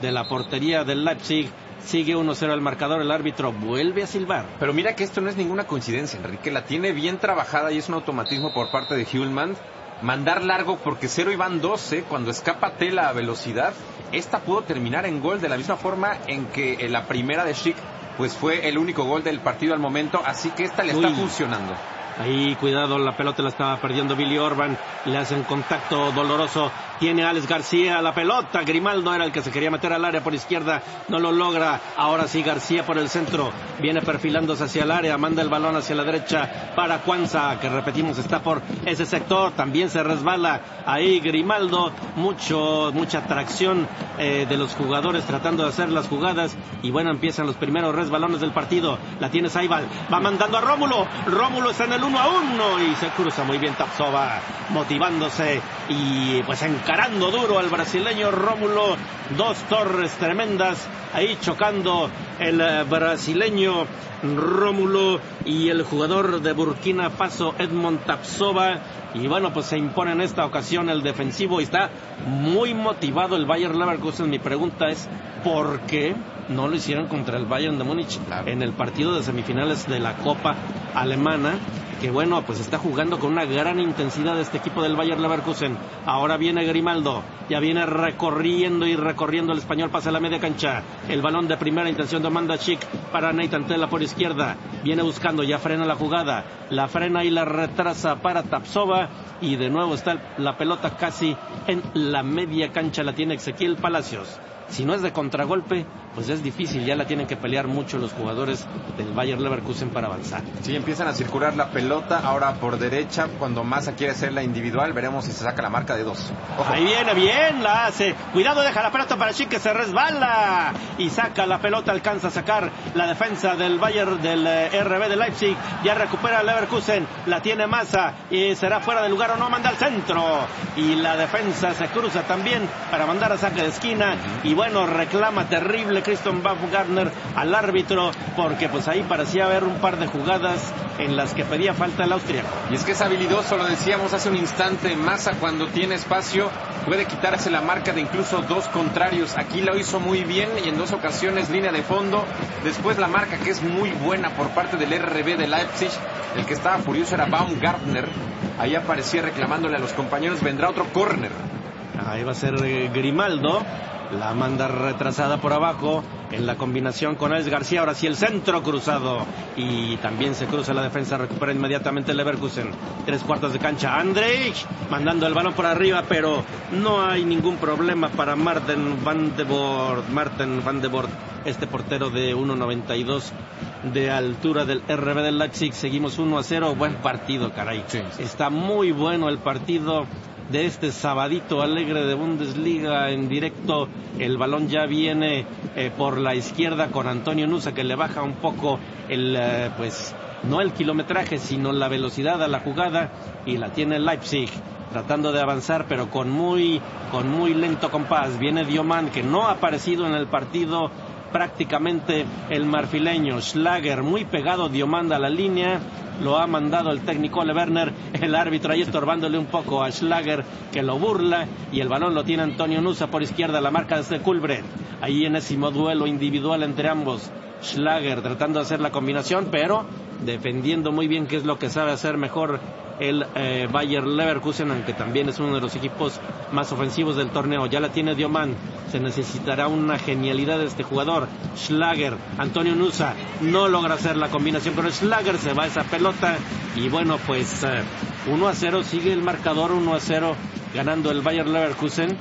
del Leipzig. Sigue 1-0 el marcador, el árbitro vuelve a silbar. Pero mira que esto no es ninguna coincidencia, Enrique, la tiene bien trabajada y es un automatismo por parte de Hjulmand. Mandar largo porque 0 y van 12, cuando escapa Tella a velocidad, esta pudo terminar en gol de la misma forma en que la primera de Schick pues fue el único gol del partido al momento, así que esta le está funcionando. Ahí, cuidado, la pelota la estaba perdiendo Billy Orban, le hacen contacto doloroso, tiene Alex García la pelota, Grimaldo era el que se quería meter al área por izquierda, no lo logra, ahora sí García por el centro, viene perfilándose hacia el área, manda el balón hacia la derecha para Juanza, que repetimos está por ese sector, también se resbala ahí Grimaldo, mucha tracción de los jugadores tratando de hacer las jugadas, y bueno, empiezan los primeros resbalones del partido, la tiene Saibal, va mandando a Rómulo está en el 1-1 y se cruza muy bien Tapsova, motivándose y pues encarando duro al brasileño Rómulo, dos torres tremendas, ahí chocando el brasileño Rómulo y el jugador de Burkina Faso Edmond Tapsova, y bueno, pues se impone en esta ocasión el defensivo y está muy motivado el Bayer Leverkusen. Mi pregunta es, ¿por qué? no lo hicieron contra el Bayern de Múnich en el partido de semifinales de la Copa Alemana, que bueno, pues está jugando con una gran intensidad este equipo del Bayer Leverkusen. Ahora viene Grimaldo, ya viene recorriendo el español, pasa a la media cancha, el balón de primera intención de Amanda Schick para Nathan Tella por izquierda, viene buscando, ya frena la jugada, la frena y la retrasa para Tapsova, y de nuevo está la pelota casi en la media cancha, la tiene Ezequiel Palacios. Si no es de contragolpe, pues es difícil, ya la tienen que pelear mucho los jugadores del Bayer Leverkusen para avanzar. Sí, empiezan a circular la pelota, ahora por derecha, cuando Massa quiere hacerla individual, veremos si se saca la marca de 2. Ahí viene bien, la hace, cuidado, deja la pelota para Schick, que se resbala, y saca la pelota, alcanza a sacar la defensa del Bayer, del RB de Leipzig, ya recupera Leverkusen, la tiene Massa, y será fuera de lugar o no, manda al centro, y la defensa se cruza también para mandar a saque de esquina, y bueno, reclama terrible Christian Baumgartner al árbitro, porque pues ahí parecía haber un par de jugadas en las que pedía falta el austriaco. Y es que es habilidoso, lo decíamos hace un instante, Massa cuando tiene espacio puede quitarse la marca de incluso 2 contrarios. Aquí lo hizo muy bien y en 2 ocasiones línea de fondo. Después la marca, que es muy buena por parte del RB de Leipzig. El que estaba furioso era Baumgartner, ahí aparecía reclamándole a los compañeros. Vendrá otro córner. Ahí va a ser Grimaldo, la manda retrasada por abajo en la combinación con Alex García. Ahora sí el centro cruzado, y también se cruza la defensa, recupera inmediatamente el Leverkusen. 3/4 de cancha, Andrich mandando el balón por arriba, pero no hay ningún problema para Marten van de Boer, este portero de 1.92 de altura del RB del Leipzig. Seguimos 1-0, buen partido, caray. Sí. Está muy bueno el partido de este sabadito alegre de Bundesliga en directo. El balón ya viene por la izquierda con Antonio Nusa, que le baja un poco pues no el kilometraje, sino la velocidad a la jugada, y la tiene Leipzig tratando de avanzar, pero con muy lento compás. Viene Diomand, que no ha aparecido en el partido prácticamente, el marfileño. Schlager muy pegado, Diomand a la línea, lo ha mandado el técnico Ole Werner, el árbitro ahí estorbándole un poco a Schlager, que lo burla, y el balón lo tiene Antonio Nusa por izquierda, la marca desde Kulbred, ahí enésimo duelo individual entre ambos. Schlager tratando de hacer la combinación, pero defendiendo muy bien, que es lo que sabe hacer mejor el Bayer Leverkusen, aunque también es uno de los equipos más ofensivos del torneo. Ya la tiene Diomand, se necesitará una genialidad de este jugador. Schlager, Antonio Nusa no logra hacer la combinación con Schlager, se va esa pelota, y bueno, pues 1-0, sigue el marcador, 1-0 ganando el Bayer Leverkusen,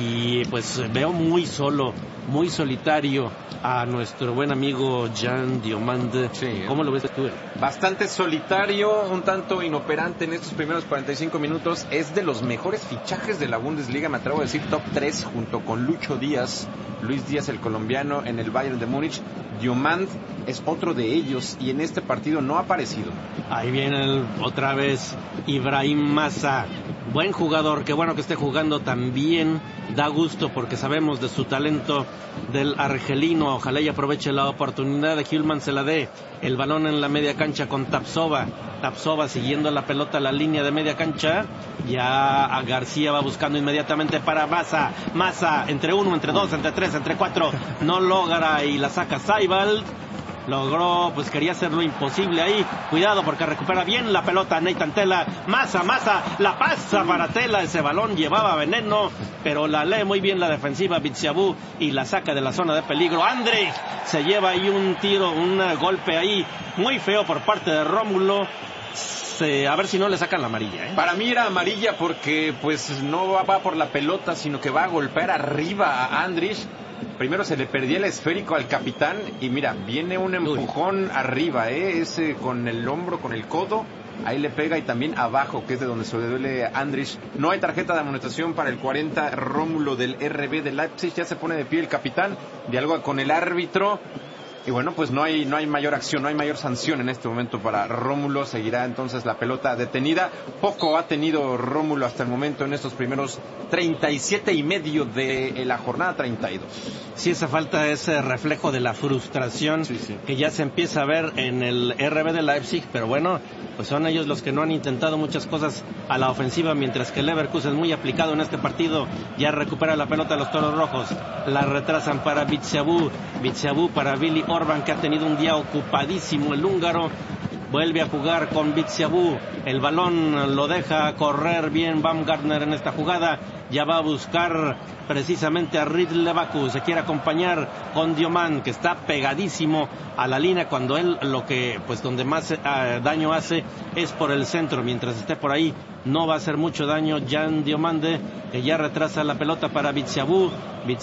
y pues veo muy solo, muy solitario a nuestro buen amigo Jan Diomand. Sí, ¿cómo lo ves tú? Bastante solitario, un tanto inoperante en estos primeros 45 minutos. Es de los mejores fichajes de la Bundesliga, me atrevo a decir top 3, junto con Lucho Díaz, Luis Díaz, el colombiano, en el Bayern de Múnich. Diomand es otro de ellos, y en este partido no ha aparecido. Ahí viene otra vez Ibrahim Massa, buen jugador, qué bueno que esté jugando también, da gusto porque sabemos de su talento, del argelino. Ojalá y aproveche la oportunidad de Hülman, se la dé. El balón en la media cancha con Tapsova siguiendo la pelota a la línea de media cancha. Ya a García va buscando inmediatamente para Massa, entre 1, entre 2, entre 3, entre 4, no logra, y la saca Seibald. Logró, pues quería hacer lo imposible ahí. Cuidado porque recupera bien la pelota Nathan Tella. Massa, la pasa para Tella. Ese balón llevaba veneno, pero la lee muy bien la defensiva Bitsiabú y la saca de la zona de peligro. Andrich se lleva ahí un tiro, un golpe ahí muy feo por parte de Rómulo. A ver si no le sacan la amarilla, Para mí era amarilla porque pues no va por la pelota, sino que va a golpear arriba a Andrich. Primero se le perdía el esférico al capitán, y mira, viene un empujón arriba, ese con el hombro, con el codo, ahí le pega, y también abajo, que es de donde se le duele a Andrich. No hay tarjeta de amonestación para el 40 Rómulo del RB de Leipzig. Ya se pone de pie el capitán, dialoga con el árbitro, Y bueno, pues no hay mayor acción, no hay mayor sanción en este momento para Rómulo. Seguirá entonces la pelota detenida. Poco ha tenido Rómulo hasta el momento en estos primeros 37 y medio de la jornada 32. Sí, esa falta es reflejo de la frustración que ya se empieza a ver en el RB de Leipzig, pero bueno, pues son ellos los que no han intentado muchas cosas a la ofensiva, mientras que el Leverkusen, muy aplicado en este partido, ya recupera la pelota a los Toros Rojos. La retrasan para Bitsiabou para Billy Orban, que ha tenido un día ocupadísimo el húngaro. Vuelve a jugar con Bitsiabou, el balón lo deja correr bien Baumgartner en esta jugada, ya va a buscar precisamente a Ridley Baku, se quiere acompañar con Diomand, que está pegadísimo a la línea, cuando él lo que, pues donde más daño hace es por el centro, mientras esté por ahí no va a hacer mucho daño Jan Diomande, que ya retrasa la pelota para Bitsiabou,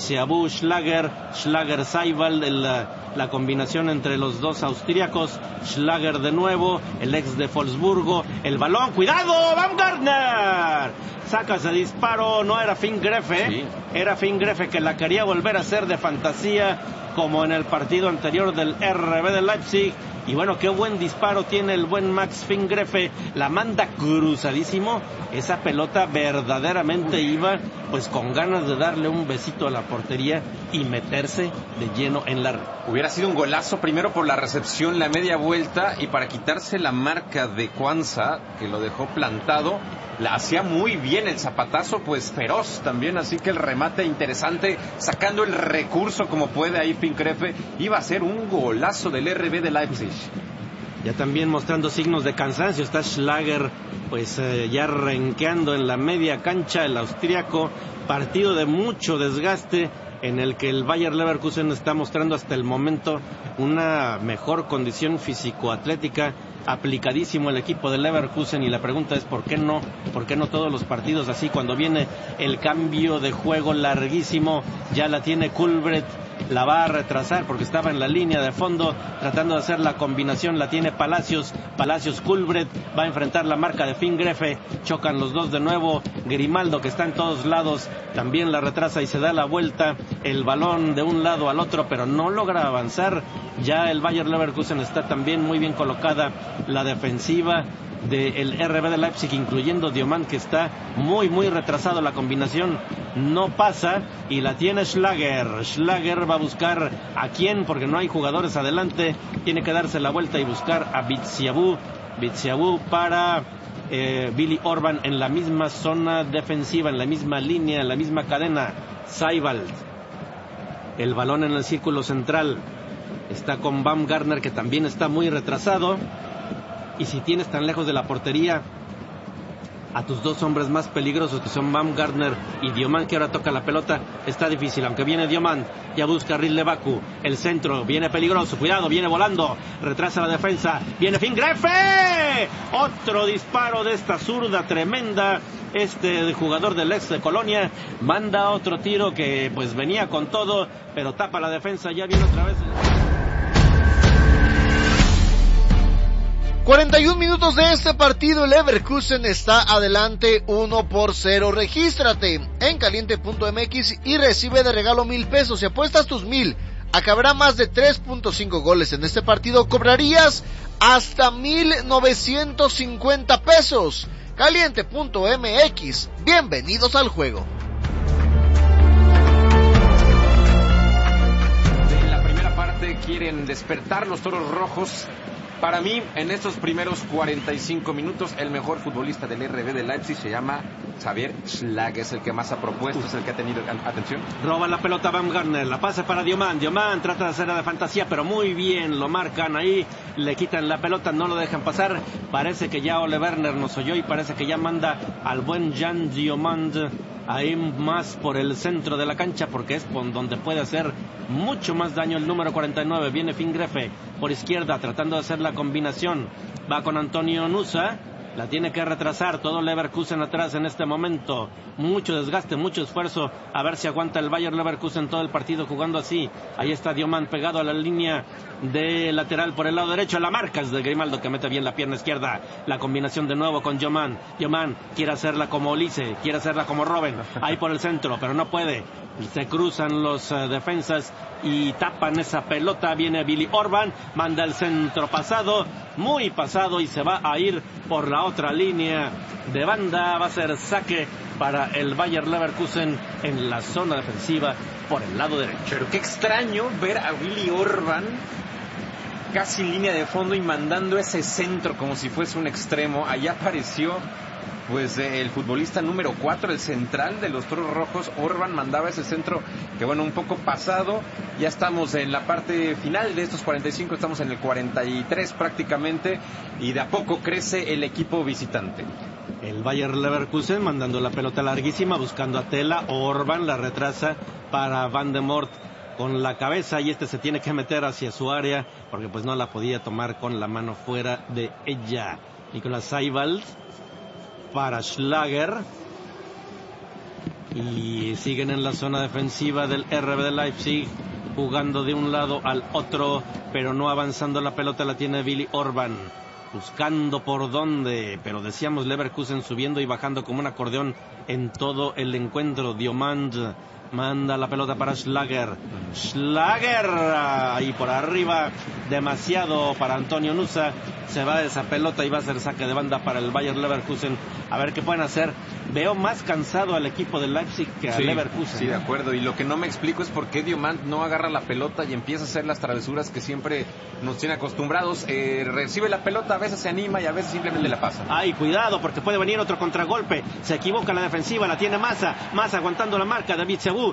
Schlager, Seiwald, la combinación entre los dos austríacos, Schlager de nuevo, el ex de Wolfsburgo, el balón, cuidado, Baumgartner, saca ese disparo, no era Fingrefe, era Fingrefe que la quería volver a hacer de fantasía, como en el partido anterior del RB de Leipzig. Y bueno, qué buen disparo tiene el buen Max Fingrefe, la manda cruzadísimo, esa pelota verdaderamente iba pues con ganas de darle un besito a la portería y meterse de lleno en la red. Hubiera sido un golazo primero por la recepción, la media vuelta, y para quitarse la marca de Kwanza, que lo dejó plantado. La hacía muy bien el zapatazo, pues feroz también, así que el remate interesante, sacando el recurso como puede ahí Fingrefe, iba a ser un golazo del RB de Leipzig. Ya también mostrando signos de cansancio está Schlager, pues ya renqueando en la media cancha, el austríaco, partido de mucho desgaste, en el que el Bayer Leverkusen está mostrando hasta el momento una mejor condición físico-atlética, aplicadísimo el equipo de Leverkusen, y la pregunta es ¿por qué no todos los partidos así? Cuando viene el cambio de juego larguísimo, ya la tiene Kulbret, la va a retrasar porque estaba en la línea de fondo tratando de hacer la combinación, la tiene Palacios Kulbret, va a enfrentar la marca de Fingrefe, chocan los dos de nuevo, Grimaldo, que está en todos lados, también la retrasa y se da la vuelta, el balón de un lado al otro, pero no logra avanzar. Ya el Bayer Leverkusen está también muy bien colocada la defensiva del RB de Leipzig, incluyendo Diomand, que está muy retrasado, la combinación no pasa y la tiene Schlager va a buscar a quién, porque no hay jugadores adelante, tiene que darse la vuelta y buscar a Bitsiabou para Billy Orban en la misma zona defensiva, en la misma línea, en la misma cadena. Seiwald, el balón en el círculo central, está con Baumgartner, que también está muy retrasado. Y si tienes tan lejos de la portería a tus dos hombres más peligrosos, que son Baumgartner y Diomand, que ahora toca la pelota, está difícil, aunque viene Diomand, ya busca a Ridley Baku, el centro, viene peligroso, cuidado, viene volando, retrasa la defensa, viene Fingrefe, otro disparo de esta zurda tremenda, este jugador del ex de Colonia, manda otro tiro que pues venía con todo, pero tapa la defensa, ya viene otra vez. 41 minutos de este partido, el Leverkusen está adelante 1-0. Regístrate en caliente.mx y recibe de regalo 1,000 pesos. Si apuestas tus 1,000 a que habrá más de 3.5 goles en este partido, cobrarías hasta 1,950 pesos. Caliente.mx, bienvenidos al juego. En la primera parte quieren despertar los Toros Rojos. Para mí, en estos primeros 45 minutos, el mejor futbolista del RB de Leipzig se llama Xavier Schlager, es el que más ha propuesto, es el que ha tenido atención. Roba la pelota Baumgartner, la pasa para Diomand trata de hacer la de fantasía, pero muy bien, lo marcan ahí, le quitan la pelota, no lo dejan pasar, parece que ya Ole Werner nos oyó y parece que ya manda al buen Jan Diomand ahí más por el centro de la cancha, porque es por donde puede hacer mucho más daño el número 49. Viene Fingrefe por izquierda tratando de hacer la combinación, va con Antonio Nusa, la tiene que retrasar, todo Leverkusen atrás en este momento, mucho desgaste, mucho esfuerzo, a ver si aguanta el Bayer Leverkusen todo el partido jugando así. Ahí está Dioman pegado a la línea de lateral por el lado derecho, la marca es de Grimaldo que mete bien la pierna izquierda, la combinación de nuevo con Dioman quiere hacerla como Olise, quiere hacerla como Robben, ahí por el centro, pero no puede, se cruzan los defensas y tapan esa pelota, viene Billy Orban, manda el centro pasado, muy pasado, y se va a ir por la otra línea de banda, va a ser saque para el Bayer Leverkusen en la zona defensiva por el lado derecho. Pero qué extraño ver a Billy Orban casi en línea de fondo y mandando ese centro como si fuese un extremo. Allá apareció pues el futbolista número 4, el central de los Toros Rojos. Orban mandaba ese centro que bueno, un poco pasado. Ya estamos en la parte final de estos 45, estamos en el 43 prácticamente, y de a poco crece el equipo visitante. El Bayer Leverkusen mandando la pelota larguísima, buscando a Tela. Orban la retrasa para Van de Mort con la cabeza, y se tiene que meter hacia su área porque pues no la podía tomar con la mano fuera de ella. Nicolás Seiwald para Schlager, y siguen en la zona defensiva del RB de Leipzig, jugando de un lado al otro, pero no avanzando. La pelota la tiene Billy Orban, buscando por dónde, pero decíamos Leverkusen subiendo y bajando como un acordeón en todo el encuentro. Diomand manda la pelota para Schlager, ahí por arriba, demasiado para Antonio Nusa, se va esa pelota y va a ser saque de banda para el Bayer Leverkusen. A ver qué pueden hacer. Veo más cansado al equipo de Leipzig que a Leverkusen. Sí, de acuerdo, y lo que no me explico es por qué Diomand no agarra la pelota y empieza a hacer las travesuras que siempre nos tiene acostumbrados. Recibe la pelota, a veces se anima y a veces simplemente la pasa. Ay, cuidado, porque puede venir otro contragolpe. Se equivoca la defensiva, la tiene Massa aguantando la marca de Bitsiabou,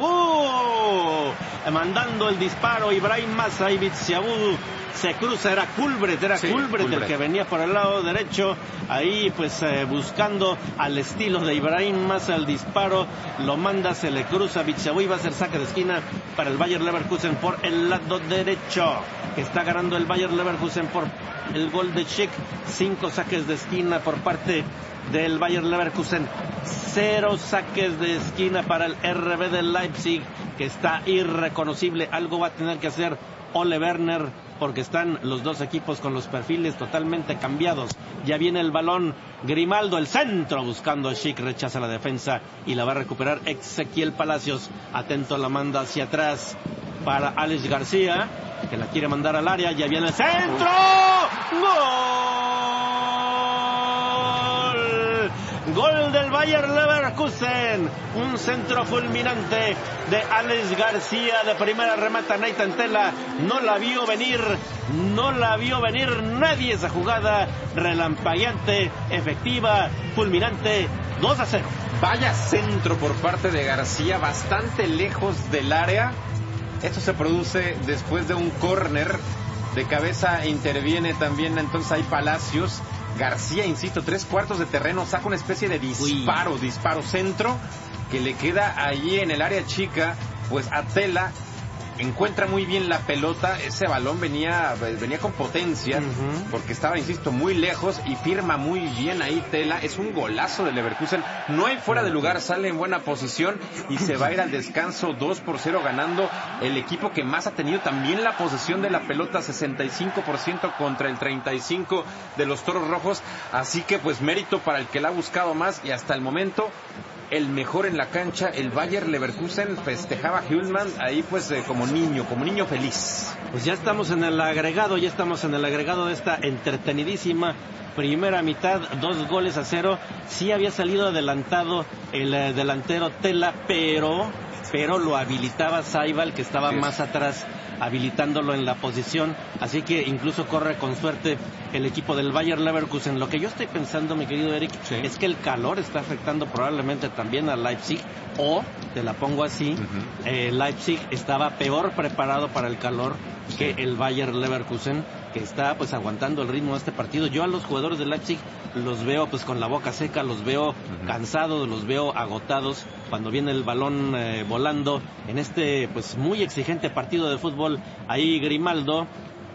mandando el disparo Ibrahim Massa, y Bitsiabou se cruza, era Culbret el que venía por el lado derecho, ahí pues buscando al estilo de Ibrahim Massa el disparo, lo manda, se le cruza Bitsiabou y va a ser saque de esquina para el Bayer Leverkusen por el lado derecho, que está ganando el Bayer Leverkusen por el gol de Schick. 5 saques de esquina por parte del Bayer Leverkusen, 0 saques de esquina para el RB de Leipzig, que está irreconocible. Algo va a tener que hacer Ole Werner, porque están los dos equipos con los perfiles totalmente cambiados. Ya viene el balón, Grimaldo, el centro, buscando a Schick, rechaza la defensa y la va a recuperar Ezequiel Palacios. Atento, la manda hacia atrás para Alex García, que la quiere mandar al área. Ya viene el centro, gol del Bayer Leverkusen, un centro fulminante de Alex García, de primera remata Nathan Tela, no la vio venir nadie esa jugada, relampagueante, efectiva, fulminante, 2-0. Vaya centro por parte de García, bastante lejos del área. Esto se produce después de un córner, de cabeza interviene también entonces ahí Palacios. García, insisto, 3/4 de terreno, saca una especie de disparo centro, que le queda allí en el área chica, pues a Tela, encuentra muy bien la pelota. Ese balón venía con potencia, porque estaba, insisto, muy lejos, y firma muy bien ahí Tela. Es un golazo de Leverkusen, no hay fuera de lugar, sale en buena posición y se va a ir al descanso 2-0 ganando el equipo que más ha tenido también la posesión de la pelota, 65% contra el 35% de los Toros Rojos. Así que pues mérito para el que la ha buscado más, y hasta el momento el mejor en la cancha, el Bayer Leverkusen. Festejaba Hülman ahí pues como niño feliz. Pues ya estamos en el agregado de esta entretenidísima primera mitad, 2-0. Sí había salido adelantado el delantero Tela, pero lo habilitaba Seiwald, que estaba más atrás, habilitándolo en la posición, así que incluso corre con suerte el equipo del Bayer Leverkusen. Lo que yo estoy pensando, mi querido Eric, es que el calor está afectando probablemente también a Leipzig, o, te la pongo así, Leipzig estaba peor preparado para el calor que el Bayer Leverkusen, que está pues aguantando el ritmo de este partido. Yo a los jugadores de Leipzig los veo pues con la boca seca, los veo cansados, los veo agotados cuando viene el balón volando en este pues muy exigente partido de fútbol. Ahí Grimaldo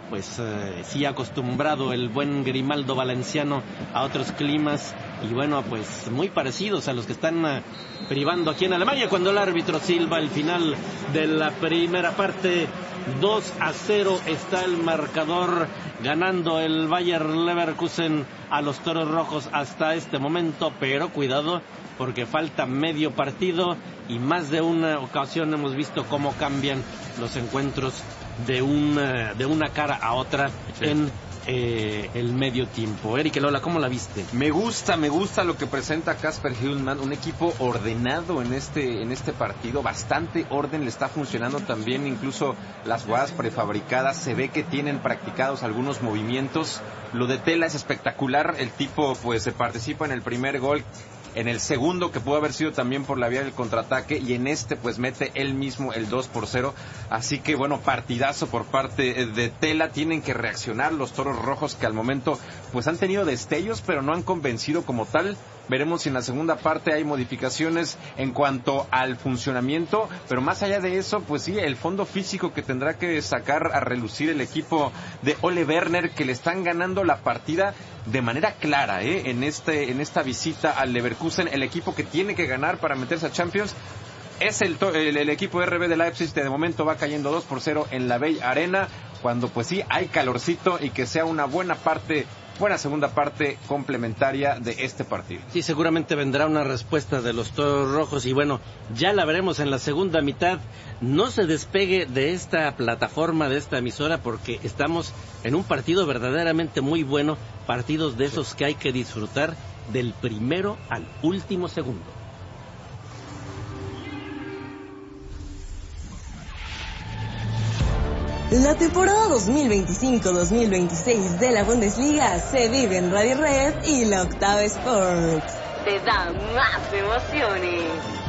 pues sí acostumbrado el buen Grimaldo Valenciano a otros climas y bueno, pues muy parecidos a los que están privando aquí en Alemania cuando el árbitro silba el final de la primera parte. 2-0 está el marcador, ganando el Bayer Leverkusen a los Toros Rojos hasta este momento, pero cuidado porque falta medio partido y más de una ocasión hemos visto cómo cambian los encuentros de una cara a otra en el medio tiempo. Eric Lola, ¿cómo la viste? Me gusta lo que presenta Kasper Hülman, un equipo ordenado en este partido, bastante orden, le está funcionando también, incluso las jugadas prefabricadas, se ve que tienen practicados algunos movimientos. Lo de Tela es espectacular, el tipo pues se participa en el primer gol, en el segundo que pudo haber sido también por la vía del contraataque y en este pues mete él mismo el 2-0, así que bueno, partidazo por parte de Tela. Tienen que reaccionar los Toros Rojos que al momento pues han tenido destellos pero no han convencido como tal. Veremos si en la segunda parte hay modificaciones en cuanto al funcionamiento, pero más allá de eso, pues sí, el fondo físico que tendrá que sacar a relucir el equipo de Ole Werner, que le están ganando la partida de manera clara, en esta visita al Leverkusen, el equipo que tiene que ganar para meterse a Champions. Es el equipo RB de Leipzig, que de momento va cayendo 2-0 en la Bell Arena, cuando pues sí hay calorcito y que sea una buena segunda parte complementaria de este partido. Sí, seguramente vendrá una respuesta de los Toros Rojos y bueno, ya la veremos en la segunda mitad. No se despegue de esta plataforma, de esta emisora, porque estamos en un partido verdaderamente muy bueno, partidos de esos que hay que disfrutar del primero al último segundo. La temporada 2025-2026 de la Bundesliga se vive en Radio Red y la Octava Sports. Te da más emociones.